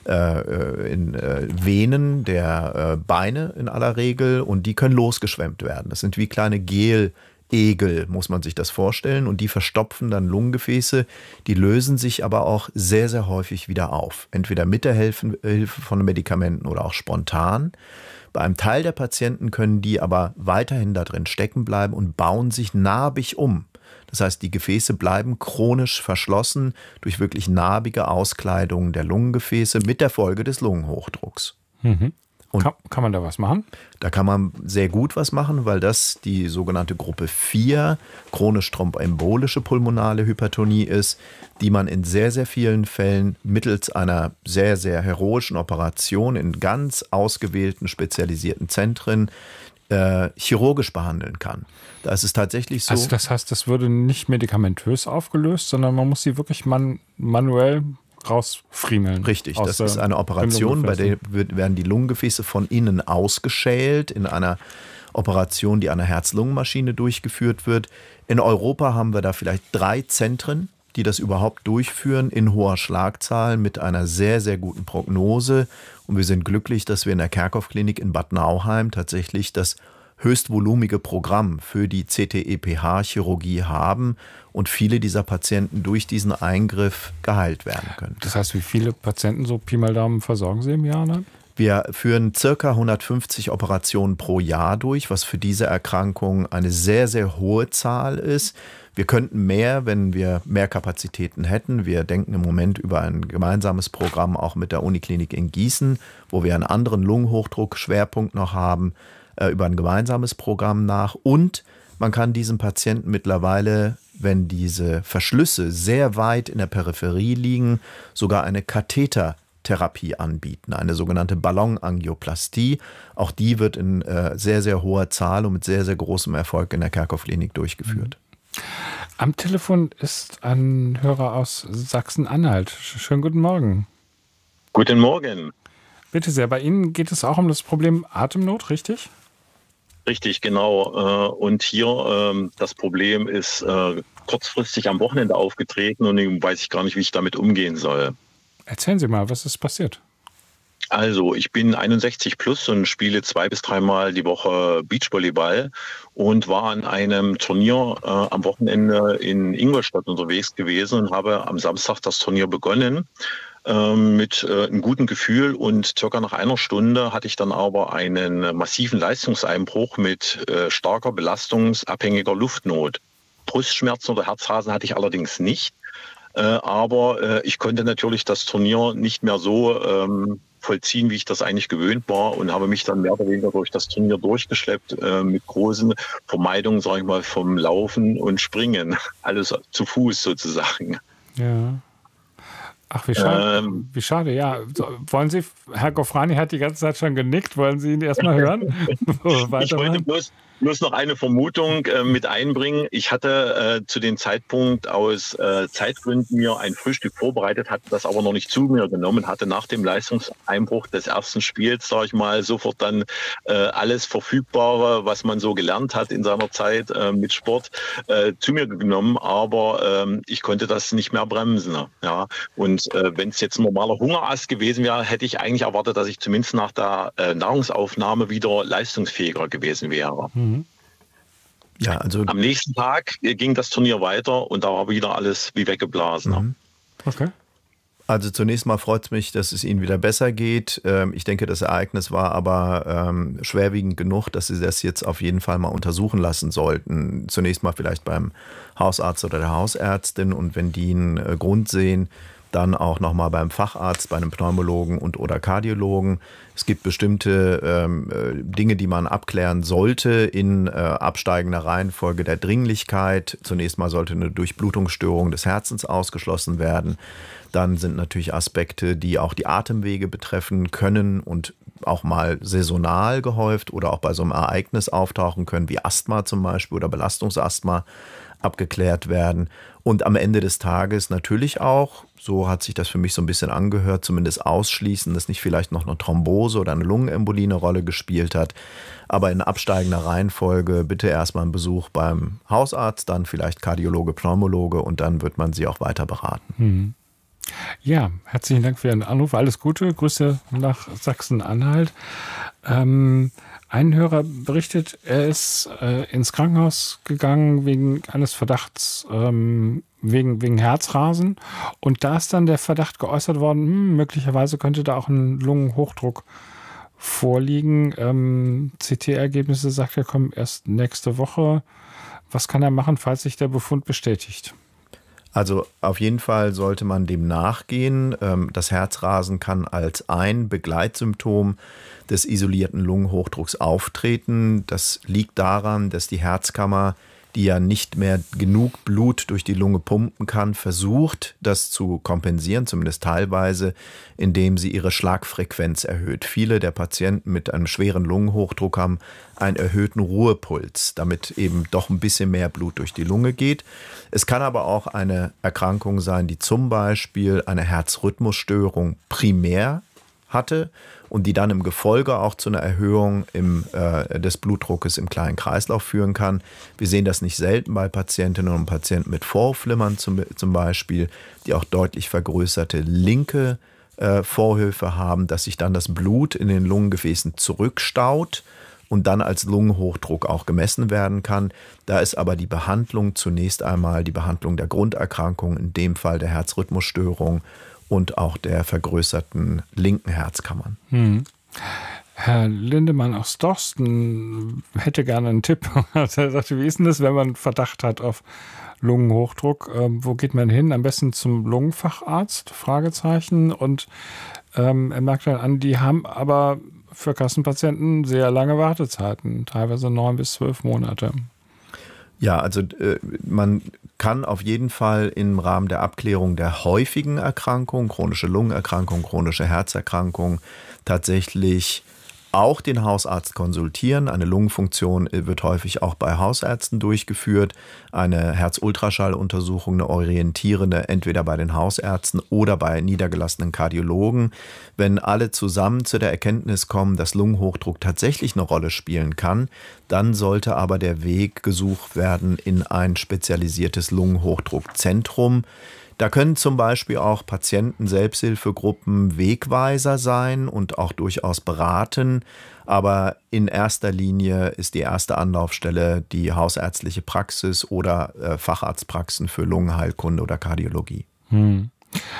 äh, in äh, Venen der äh, Beine in aller Regel und die können losgeschwemmt werden. Das sind wie kleine Gelegel, muss man sich das vorstellen, und die verstopfen dann Lungengefäße. Die lösen sich aber auch sehr, sehr häufig wieder auf. Entweder mit der Hilfe, Hilfe von Medikamenten oder auch spontan. Bei einem Teil der Patienten können die aber weiterhin da drin stecken bleiben und bauen sich narbig um. Das heißt, die Gefäße bleiben chronisch verschlossen durch wirklich narbige Auskleidungen der Lungengefäße mit der Folge des Lungenhochdrucks. Mhm. Und kann, kann man da was machen? Da kann man sehr gut was machen, weil das die sogenannte Gruppe vier, chronisch thromboembolische pulmonale Hypertonie ist, die man in sehr, sehr vielen Fällen mittels einer sehr, sehr heroischen Operation in ganz ausgewählten, spezialisierten Zentren äh, chirurgisch behandeln kann. Da ist es tatsächlich so. Also das heißt, das würde nicht medikamentös aufgelöst, sondern man muss sie wirklich man, manuell rausfriemeln. Richtig, das ist eine Operation, bei der werden die Lungengefäße von innen ausgeschält in einer Operation, die an einer Herz-Lungen-Maschine durchgeführt wird. In Europa haben wir da vielleicht drei Zentren, die das überhaupt durchführen, in hoher Schlagzahl mit einer sehr, sehr guten Prognose. Und wir sind glücklich, dass wir in der Kerkhoff-Klinik in Bad Nauheim tatsächlich das höchstvolumige Programm für die C T E P H-Chirurgie haben und viele dieser Patienten durch diesen Eingriff geheilt werden können. Das heißt, wie viele Patienten, so Pi mal Daumen, versorgen Sie im Jahr dann? Wir führen circa hundertfünfzig Operationen pro Jahr durch, was für diese Erkrankung eine sehr, sehr hohe Zahl ist. Wir könnten mehr, wenn wir mehr Kapazitäten hätten. Wir denken im Moment über ein gemeinsames Programm auch mit der Uniklinik in Gießen, wo wir einen anderen Lungenhochdruck-Schwerpunkt noch haben, über ein gemeinsames Programm nach. Und man kann diesen Patienten mittlerweile, wenn diese Verschlüsse sehr weit in der Peripherie liegen, sogar eine Kathetertherapie anbieten, eine sogenannte Ballonangioplastie. Auch die wird in äh, sehr, sehr hoher Zahl und mit sehr, sehr großem Erfolg in der Kerkhoff-Klinik durchgeführt. Am Telefon ist ein Hörer aus Sachsen-Anhalt. Schönen guten Morgen. Guten Morgen. Bitte sehr, bei Ihnen geht es auch um das Problem Atemnot, richtig? Richtig, genau. Und hier das Problem ist kurzfristig am Wochenende aufgetreten und nun weiß ich gar nicht, wie ich damit umgehen soll. Erzählen Sie mal, was ist passiert? Also, ich bin einundsechzig plus und spiele zwei bis dreimal die Woche Beachvolleyball und war an einem Turnier äh, am Wochenende in Ingolstadt unterwegs gewesen und habe am Samstag das Turnier begonnen äh, mit äh, einem guten Gefühl und circa nach einer Stunde hatte ich dann aber einen massiven Leistungseinbruch mit äh, starker belastungsabhängiger Luftnot. Brustschmerzen oder Herzrasen hatte ich allerdings nicht, äh, aber äh, ich konnte natürlich das Turnier nicht mehr so ähm, vollziehen, wie ich das eigentlich gewöhnt war und habe mich dann mehr oder weniger durch das Turnier durchgeschleppt äh, mit großen Vermeidungen, sage ich mal, vom Laufen und Springen. Alles zu Fuß sozusagen. Ja. Ach, wie schade. Ähm, wie schade, ja. So, wollen Sie, Herr Gofrani hat die ganze Zeit schon genickt, wollen Sie ihn erstmal hören? Ich wollte bloß, bloß noch eine Vermutung äh, mit einbringen. Ich hatte äh, zu dem Zeitpunkt aus äh, Zeitgründen mir ein Frühstück vorbereitet, hatte das aber noch nicht zu mir genommen, hatte nach dem Leistungseinbruch des ersten Spiels, sage ich mal, sofort dann äh, alles Verfügbare, was man so gelernt hat in seiner Zeit äh, mit Sport, äh, zu mir genommen, aber äh, ich konnte das nicht mehr bremsen. Ja. Und äh, wenn es jetzt ein normaler Hungerast gewesen wäre, hätte ich eigentlich erwartet, dass ich zumindest nach der äh, Nahrungsaufnahme wieder leistungsfähiger gewesen wäre. Mhm. Ja, also am nächsten Tag ging das Turnier weiter und da war wieder alles wie weggeblasen. Mhm. Okay. Also zunächst mal freut es mich, dass es Ihnen wieder besser geht. Ich denke, das Ereignis war aber ähm, schwerwiegend genug, dass Sie das jetzt auf jeden Fall mal untersuchen lassen sollten. Zunächst mal vielleicht beim Hausarzt oder der Hausärztin und wenn die einen äh, Grund sehen, dann auch nochmal beim Facharzt, bei einem Pneumologen und oder Kardiologen. Es gibt bestimmte ähm, Dinge, die man abklären sollte in äh, absteigender Reihenfolge der Dringlichkeit. Zunächst mal sollte eine Durchblutungsstörung des Herzens ausgeschlossen werden. Dann sind natürlich Aspekte, die auch die Atemwege betreffen können und auch mal saisonal gehäuft oder auch bei so einem Ereignis auftauchen können, wie Asthma zum Beispiel oder Belastungsasthma, abgeklärt werden. Und am Ende des Tages natürlich auch, so hat sich das für mich so ein bisschen angehört, zumindest ausschließen, dass nicht vielleicht noch eine Thrombose oder eine Lungenembolie eine Rolle gespielt hat. Aber in absteigender Reihenfolge bitte erstmal einen Besuch beim Hausarzt, dann vielleicht Kardiologe, Pneumologe und dann wird man sie auch weiter beraten. Mhm. Ja, herzlichen Dank für Ihren Anruf. Alles Gute. Grüße nach Sachsen-Anhalt. Ähm, ein Hörer berichtet, er ist äh, ins Krankenhaus gegangen wegen eines Verdachts, ähm, wegen, wegen Herzrasen. Und da ist dann der Verdacht geäußert worden, hm, möglicherweise könnte da auch ein Lungenhochdruck vorliegen. Ähm, C T-Ergebnisse, sagt er, kommen erst nächste Woche. Was kann er machen, falls sich der Befund bestätigt? Also auf jeden Fall sollte man dem nachgehen. Das Herzrasen kann als ein Begleitsymptom des isolierten Lungenhochdrucks auftreten. Das liegt daran, dass die Herzkammer, die ja nicht mehr genug Blut durch die Lunge pumpen kann, versucht, das zu kompensieren, zumindest teilweise, indem sie ihre Schlagfrequenz erhöht. Viele der Patienten mit einem schweren Lungenhochdruck haben einen erhöhten Ruhepuls, damit eben doch ein bisschen mehr Blut durch die Lunge geht. Es kann aber auch eine Erkrankung sein, die zum Beispiel eine Herzrhythmusstörung primär hatte und die dann im Gefolge auch zu einer Erhöhung im, äh, des Blutdruckes im kleinen Kreislauf führen kann. Wir sehen das nicht selten bei Patientinnen und Patienten mit Vorhofflimmern zum, zum Beispiel, die auch deutlich vergrößerte linke äh, Vorhöfe haben, dass sich dann das Blut in den Lungengefäßen zurückstaut und dann als Lungenhochdruck auch gemessen werden kann. Da ist aber die Behandlung zunächst einmal die Behandlung der Grunderkrankung, in dem Fall der Herzrhythmusstörung und auch der vergrößerten linken Herzkammern. Hm. Herr Lindemann aus Dorsten hätte gerne einen Tipp. Er sagte, wie ist denn das, wenn man Verdacht hat auf Lungenhochdruck? Ähm, wo geht man hin? Am besten zum Lungenfacharzt? Fragezeichen. Und ähm, er merkt dann an, die haben aber für Kassenpatienten sehr lange Wartezeiten, teilweise neun bis zwölf Monate. Ja, also äh, man kann auf jeden Fall im Rahmen der Abklärung der häufigen Erkrankungen, chronische Lungenerkrankung, chronische Herzerkrankung, tatsächlich auch den Hausarzt konsultieren. Eine Lungenfunktion wird häufig auch bei Hausärzten durchgeführt. Eine Herzultraschalluntersuchung, eine orientierende, entweder bei den Hausärzten oder bei niedergelassenen Kardiologen. Wenn alle zusammen zu der Erkenntnis kommen, dass Lungenhochdruck tatsächlich eine Rolle spielen kann, dann sollte aber der Weg gesucht werden in ein spezialisiertes Lungenhochdruckzentrum. Da können zum Beispiel auch Patienten-Selbsthilfegruppen Wegweiser sein und auch durchaus beraten. Aber in erster Linie ist die erste Anlaufstelle die hausärztliche Praxis oder äh, Facharztpraxen für Lungenheilkunde oder Kardiologie. Hm.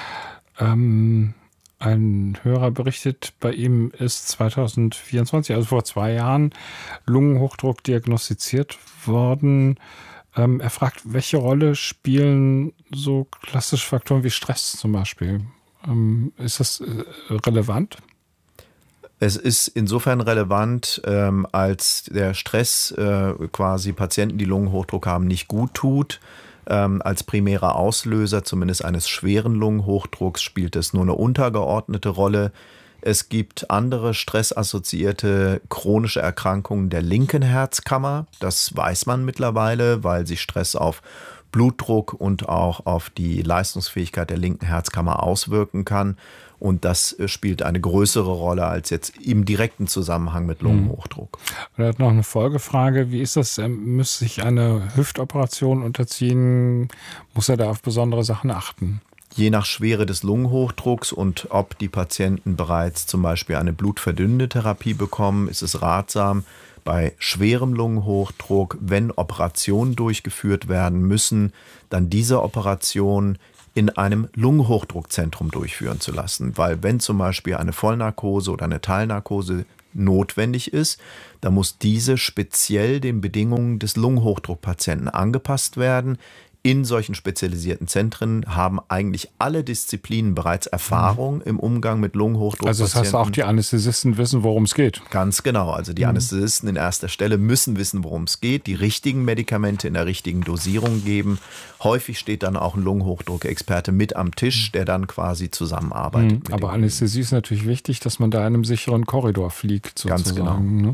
Ähm, ein Hörer berichtet, bei ihm ist zweitausendvierundzwanzig, also vor zwei Jahren, Lungenhochdruck diagnostiziert worden. Ähm, er fragt, welche Rolle spielen so klassische Faktoren wie Stress zum Beispiel? Ähm, ist das äh, relevant? Es ist insofern relevant, ähm, als der Stress äh, quasi Patienten, die Lungenhochdruck haben, nicht gut tut. Ähm, als primärer Auslöser, zumindest eines schweren Lungenhochdrucks, spielt es nur eine untergeordnete Rolle. Es gibt andere stressassoziierte chronische Erkrankungen der linken Herzkammer. Das weiß man mittlerweile, weil sich Stress auf Blutdruck und auch auf die Leistungsfähigkeit der linken Herzkammer auswirken kann. Und das spielt eine größere Rolle als jetzt im direkten Zusammenhang mit Lungenhochdruck. Und er hat noch eine Folgefrage. Wie ist das? Er müsste sich eine Hüftoperation unterziehen? Muss er da auf besondere Sachen achten? Je nach Schwere des Lungenhochdrucks und ob die Patienten bereits zum Beispiel eine blutverdünnende Therapie bekommen, ist es ratsam, bei schwerem Lungenhochdruck, wenn Operationen durchgeführt werden müssen, dann diese Operation in einem Lungenhochdruckzentrum durchführen zu lassen. Weil wenn zum Beispiel eine Vollnarkose oder eine Teilnarkose notwendig ist, dann muss diese speziell den Bedingungen des Lungenhochdruckpatienten angepasst werden. In solchen spezialisierten Zentren haben eigentlich alle Disziplinen bereits Erfahrung mhm. im Umgang mit Lungenhochdruck. Also das heißt, auch die Anästhesisten wissen, worum es geht. Ganz genau. Also die mhm. Anästhesisten in erster Stelle müssen wissen, worum es geht, die richtigen Medikamente in der richtigen Dosierung geben. Häufig steht dann auch ein Lungenhochdruckexperte mit am Tisch, der dann quasi zusammenarbeitet. Mhm. Aber Anästhesie ist natürlich wichtig, dass man da in einem sicheren Korridor fliegt, sozusagen. Ganz genau. Ne?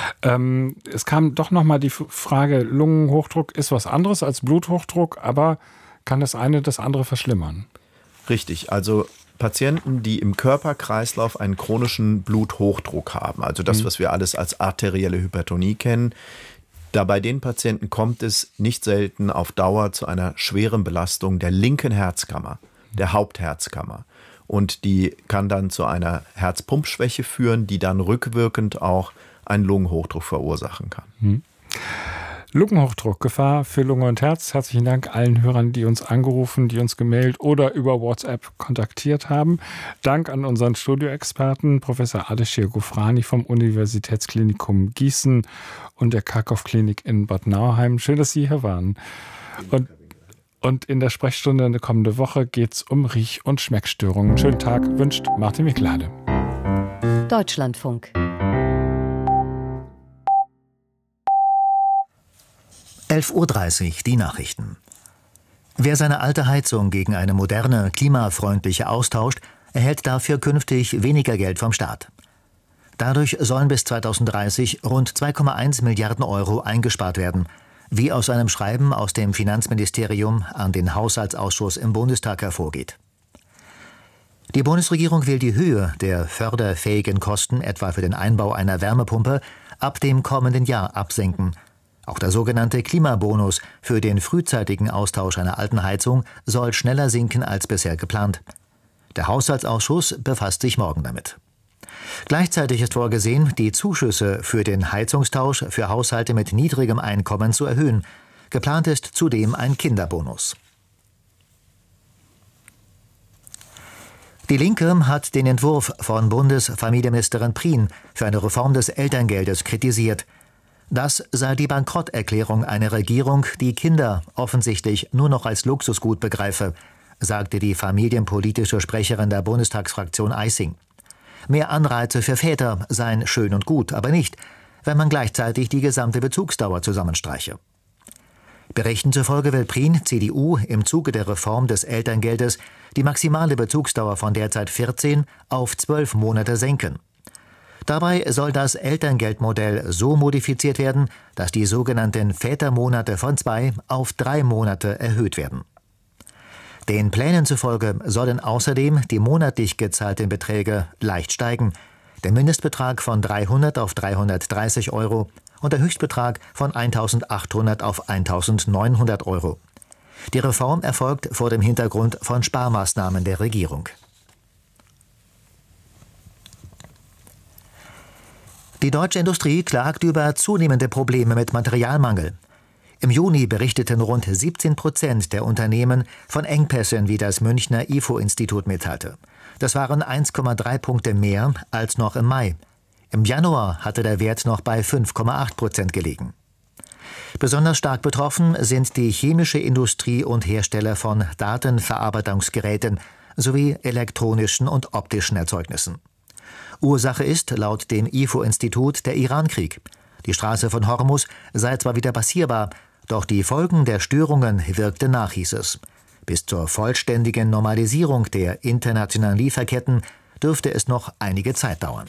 Ähm, es kam doch nochmal die Frage, Lungenhochdruck ist was anderes als Bluthochdruck, aber kann das eine das andere verschlimmern? Richtig, also Patienten, die im Körperkreislauf einen chronischen Bluthochdruck haben, also das, mhm. was wir alles als arterielle Hypertonie kennen, da bei den Patienten kommt es nicht selten auf Dauer zu einer schweren Belastung der linken Herzkammer, der Hauptherzkammer. Und die kann dann zu einer Herzpumpschwäche führen, die dann rückwirkend auch einen Lungenhochdruck verursachen kann. Mhm. Lungenhochdruck, Gefahr für Lunge und Herz. Herzlichen Dank allen Hörern, die uns angerufen, die uns gemailt oder über WhatsApp kontaktiert haben. Dank an unseren Studioexperten, Professor Ardeshir Gofrani vom Universitätsklinikum Gießen und der Karkow-Klinik in Bad Nauheim. Schön, dass Sie hier waren. Und, und in der Sprechstunde eine kommende Woche geht es um Riech- und Schmeckstörungen. Schönen Tag wünscht Martin Miklade. Deutschlandfunk. elf Uhr dreißig, die Nachrichten. Wer seine alte Heizung gegen eine moderne, klimafreundliche austauscht, erhält dafür künftig weniger Geld vom Staat. Dadurch sollen bis zweitausenddreißig rund zwei Komma eins Milliarden Euro eingespart werden, wie aus einem Schreiben aus dem Finanzministerium an den Haushaltsausschuss im Bundestag hervorgeht. Die Bundesregierung will die Höhe der förderfähigen Kosten, etwa für den Einbau einer Wärmepumpe, ab dem kommenden Jahr absenken. Auch der sogenannte Klimabonus für den frühzeitigen Austausch einer alten Heizung soll schneller sinken als bisher geplant. Der Haushaltsausschuss befasst sich morgen damit. Gleichzeitig ist vorgesehen, die Zuschüsse für den Heizungstausch für Haushalte mit niedrigem Einkommen zu erhöhen. Geplant ist zudem ein Kinderbonus. Die Linke hat den Entwurf von Bundesfamilienministerin Prien für eine Reform des Elterngeldes kritisiert. Das sei die Bankrotterklärung einer Regierung, die Kinder offensichtlich nur noch als Luxusgut begreife, sagte die familienpolitische Sprecherin der Bundestagsfraktion Eissing. Mehr Anreize für Väter seien schön und gut, aber nicht, wenn man gleichzeitig die gesamte Bezugsdauer zusammenstreiche. Berichten zufolge will Prien, C D U, im Zuge der Reform des Elterngeldes die maximale Bezugsdauer von derzeit vierzehn auf zwölf Monate senken. Dabei soll das Elterngeldmodell so modifiziert werden, dass die sogenannten Vätermonate von zwei auf drei Monate erhöht werden. Den Plänen zufolge sollen außerdem die monatlich gezahlten Beträge leicht steigen, der Mindestbetrag von dreihundert auf dreihundertdreißig Euro und der Höchstbetrag von eintausendachthundert auf eintausendneunhundert Euro. Die Reform erfolgt vor dem Hintergrund von Sparmaßnahmen der Regierung. Die deutsche Industrie klagt über zunehmende Probleme mit Materialmangel. Im Juni berichteten rund siebzehn Prozent der Unternehmen von Engpässen, wie das Münchner I F O-Institut mitteilte. Das waren eins Komma drei Punkte mehr als noch im Mai. Im Januar hatte der Wert noch bei fünf Komma acht Prozent gelegen. Besonders stark betroffen sind die chemische Industrie und Hersteller von Datenverarbeitungsgeräten sowie elektronischen und optischen Erzeugnissen. Ursache ist laut dem I F O-Institut der Irankrieg. Die Straße von Hormuz sei zwar wieder passierbar, Doch die Folgen der Störungen wirkten nach, hieß es. Bis zur vollständigen Normalisierung der internationalen Lieferketten dürfte es noch einige Zeit dauern.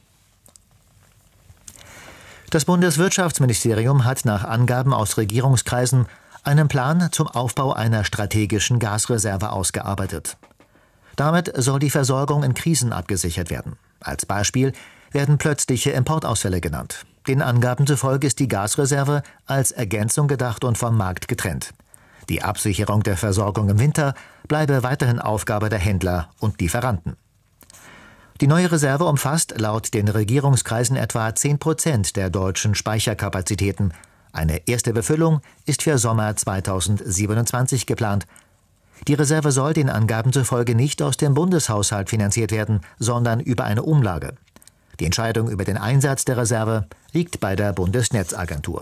Das Bundeswirtschaftsministerium hat nach Angaben aus Regierungskreisen einen Plan zum Aufbau einer strategischen Gasreserve ausgearbeitet. Damit soll die Versorgung in Krisen abgesichert werden. Als Beispiel werden plötzliche Importausfälle genannt. Den Angaben zufolge ist die Gasreserve als Ergänzung gedacht und vom Markt getrennt. Die Absicherung der Versorgung im Winter bleibe weiterhin Aufgabe der Händler und Lieferanten. Die neue Reserve umfasst laut den Regierungskreisen etwa zehn Prozent der deutschen Speicherkapazitäten. Eine erste Befüllung ist für Sommer zweitausendsiebenundzwanzig geplant. Die Reserve soll den Angaben zufolge nicht aus dem Bundeshaushalt finanziert werden, sondern über eine Umlage. Die Entscheidung über den Einsatz der Reserve liegt bei der Bundesnetzagentur.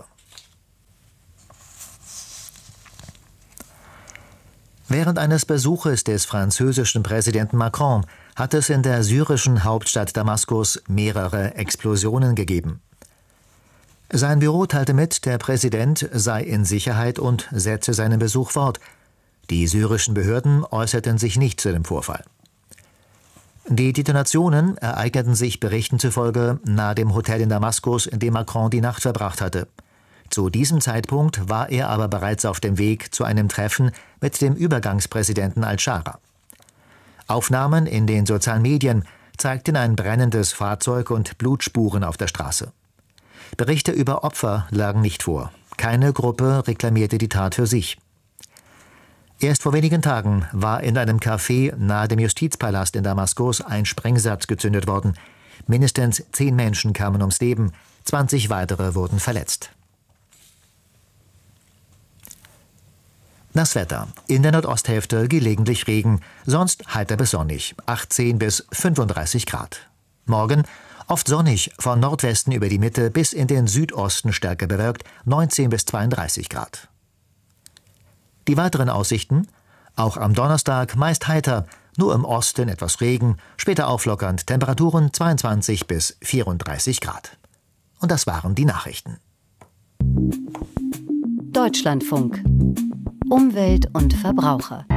Während eines Besuches des französischen Präsidenten Macron hat es in der syrischen Hauptstadt Damaskus mehrere Explosionen gegeben. Sein Büro teilte mit, der Präsident sei in Sicherheit und setze seinen Besuch fort. Die syrischen Behörden äußerten sich nicht zu dem Vorfall. Die Detonationen ereigneten sich Berichten zufolge nahe dem Hotel in Damaskus, in dem Macron die Nacht verbracht hatte. Zu diesem Zeitpunkt war er aber bereits auf dem Weg zu einem Treffen mit dem Übergangspräsidenten al-Shara. Aufnahmen in den sozialen Medien zeigten ein brennendes Fahrzeug und Blutspuren auf der Straße. Berichte über Opfer lagen nicht vor. Keine Gruppe reklamierte die Tat für sich. Erst vor wenigen Tagen war in einem Café nahe dem Justizpalast in Damaskus ein Sprengsatz gezündet worden. Mindestens zehn Menschen kamen ums Leben, zwanzig weitere wurden verletzt. Das Wetter. In der Nordosthälfte gelegentlich Regen, sonst heiter bis sonnig, achtzehn bis fünfunddreißig Grad. Morgen oft sonnig, von Nordwesten über die Mitte bis in den Südosten stärker bewölkt, neunzehn bis zweiunddreißig Grad. Die weiteren Aussichten? Auch am Donnerstag meist heiter, nur im Osten etwas Regen, später auflockernd, Temperaturen zweiundzwanzig bis vierunddreißig Grad. Und das waren die Nachrichten. Deutschlandfunk. Umwelt und Verbraucher.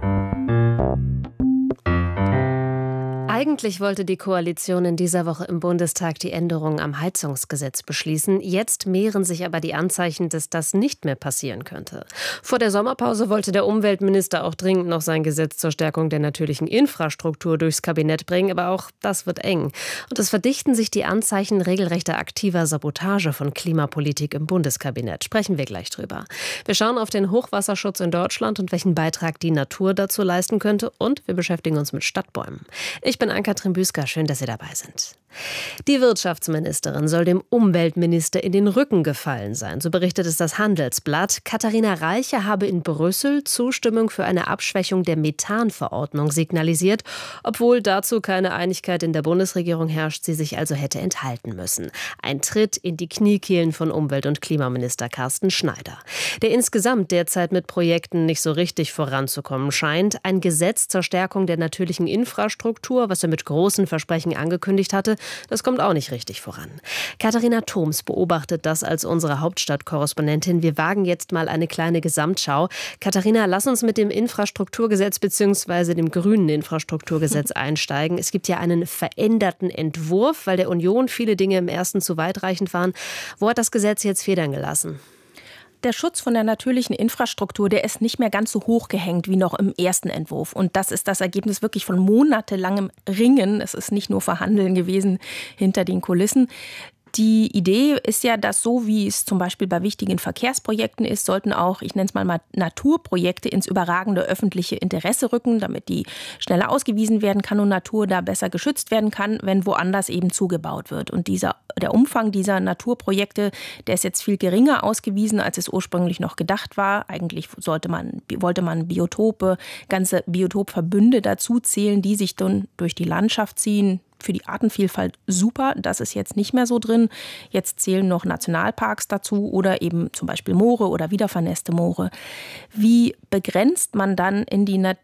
Eigentlich wollte die Koalition in dieser Woche im Bundestag die Änderungen am Heizungsgesetz beschließen. Jetzt mehren sich aber die Anzeichen, dass das nicht mehr passieren könnte. Vor der Sommerpause wollte der Umweltminister auch dringend noch sein Gesetz zur Stärkung der natürlichen Infrastruktur durchs Kabinett bringen, aber auch das wird eng. Und es verdichten sich die Anzeichen regelrechter aktiver Sabotage von Klimapolitik im Bundeskabinett. Sprechen wir gleich drüber. Wir schauen auf den Hochwasserschutz in Deutschland und welchen Beitrag die Natur dazu leisten könnte. Und wir beschäftigen uns mit Stadtbäumen. Ich bin Ann-Kathrin Büsker, schön, dass Sie dabei sind. Die Wirtschaftsministerin soll dem Umweltminister in den Rücken gefallen sein, so berichtet es das Handelsblatt. Katharina Reiche habe in Brüssel Zustimmung für eine Abschwächung der Methanverordnung signalisiert, obwohl dazu keine Einigkeit in der Bundesregierung herrscht, sie sich also hätte enthalten müssen. Ein Tritt in die Kniekehlen von Umwelt- und Klimaminister Carsten Schneider, der insgesamt derzeit mit Projekten nicht so richtig voranzukommen scheint. Ein Gesetz zur Stärkung der natürlichen Infrastruktur, was er mit großen Versprechen angekündigt hatte, das kommt auch nicht richtig voran. Katharina Thoms beobachtet das als unsere Hauptstadtkorrespondentin. Wir wagen jetzt mal eine kleine Gesamtschau. Katharina, lass uns mit dem Infrastrukturgesetz bzw. dem grünen Infrastrukturgesetz einsteigen. Es gibt ja einen veränderten Entwurf, weil der Union viele Dinge im ersten zu weitreichend waren. Wo hat das Gesetz jetzt Federn gelassen? Der Schutz von der natürlichen Infrastruktur, der ist nicht mehr ganz so hoch gehängt wie noch im ersten Entwurf. Und das ist das Ergebnis wirklich von monatelangem Ringen. Es ist nicht nur Verhandeln gewesen hinter den Kulissen. Die Idee ist ja, dass so wie es zum Beispiel bei wichtigen Verkehrsprojekten ist, sollten auch, ich nenne es mal Naturprojekte ins überragende öffentliche Interesse rücken, damit die schneller ausgewiesen werden kann und Natur da besser geschützt werden kann, wenn woanders eben zugebaut wird. Und dieser, der Umfang dieser Naturprojekte, der ist jetzt viel geringer ausgewiesen, als es ursprünglich noch gedacht war. Eigentlich sollte man, wollte man Biotope, ganze Biotopverbünde dazu zählen, die sich dann durch die Landschaft ziehen. Für die Artenvielfalt super, das ist jetzt nicht mehr so drin. Jetzt zählen noch Nationalparks dazu oder eben zum Beispiel Moore oder wiedervernässte Moore. Wie begrenzt man dann in die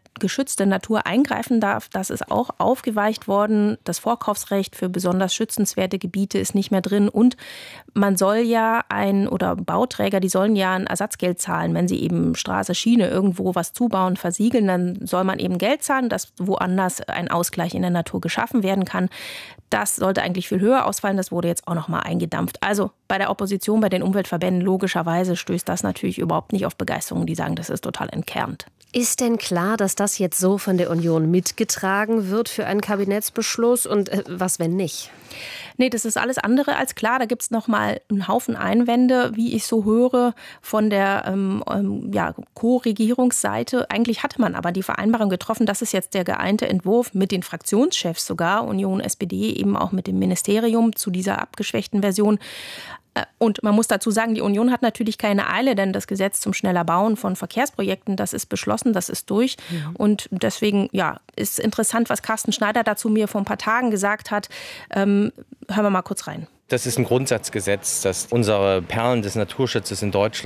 geschützte Natur eingreifen darf. Das ist auch aufgeweicht worden. Das Vorkaufsrecht für besonders schützenswerte Gebiete ist nicht mehr drin. Und man soll ja ein, oder Bauträger, die sollen ja ein Ersatzgeld zahlen. Wenn sie eben Straße, Schiene irgendwo was zubauen, versiegeln, dann soll man eben Geld zahlen, dass woanders ein Ausgleich in der Natur geschaffen werden kann. Das sollte eigentlich viel höher ausfallen. Das wurde jetzt auch noch mal eingedampft. Also bei der Opposition, bei den Umweltverbänden, logischerweise stößt das natürlich überhaupt nicht auf Begeisterung. Die sagen, das ist total entkernt. Ist denn klar, dass das jetzt so von der Union mitgetragen wird für einen Kabinettsbeschluss? Und äh, was, wenn nicht? Nee, das ist alles andere als klar. Da gibt es noch mal einen Haufen Einwände, wie ich so höre, von der ähm, ähm, ja, Co-Regierungsseite. Eigentlich hatte man aber die Vereinbarung getroffen, das ist jetzt der geeinte Entwurf mit den Fraktionschefs sogar, Union, S P D, eben auch mit dem Ministerium zu dieser abgeschwächten Version. Und man muss dazu sagen, die Union hat natürlich keine Eile, denn das Gesetz zum schneller Bauen von Verkehrsprojekten, das ist beschlossen, das ist durch. Ja. Und deswegen, ja, ist interessant, was Carsten Schneider dazu mir vor ein paar Tagen gesagt hat. Ähm, hören wir mal kurz rein. Das ist ein Grundsatzgesetz, das unsere Perlen des Naturschutzes in Deutschland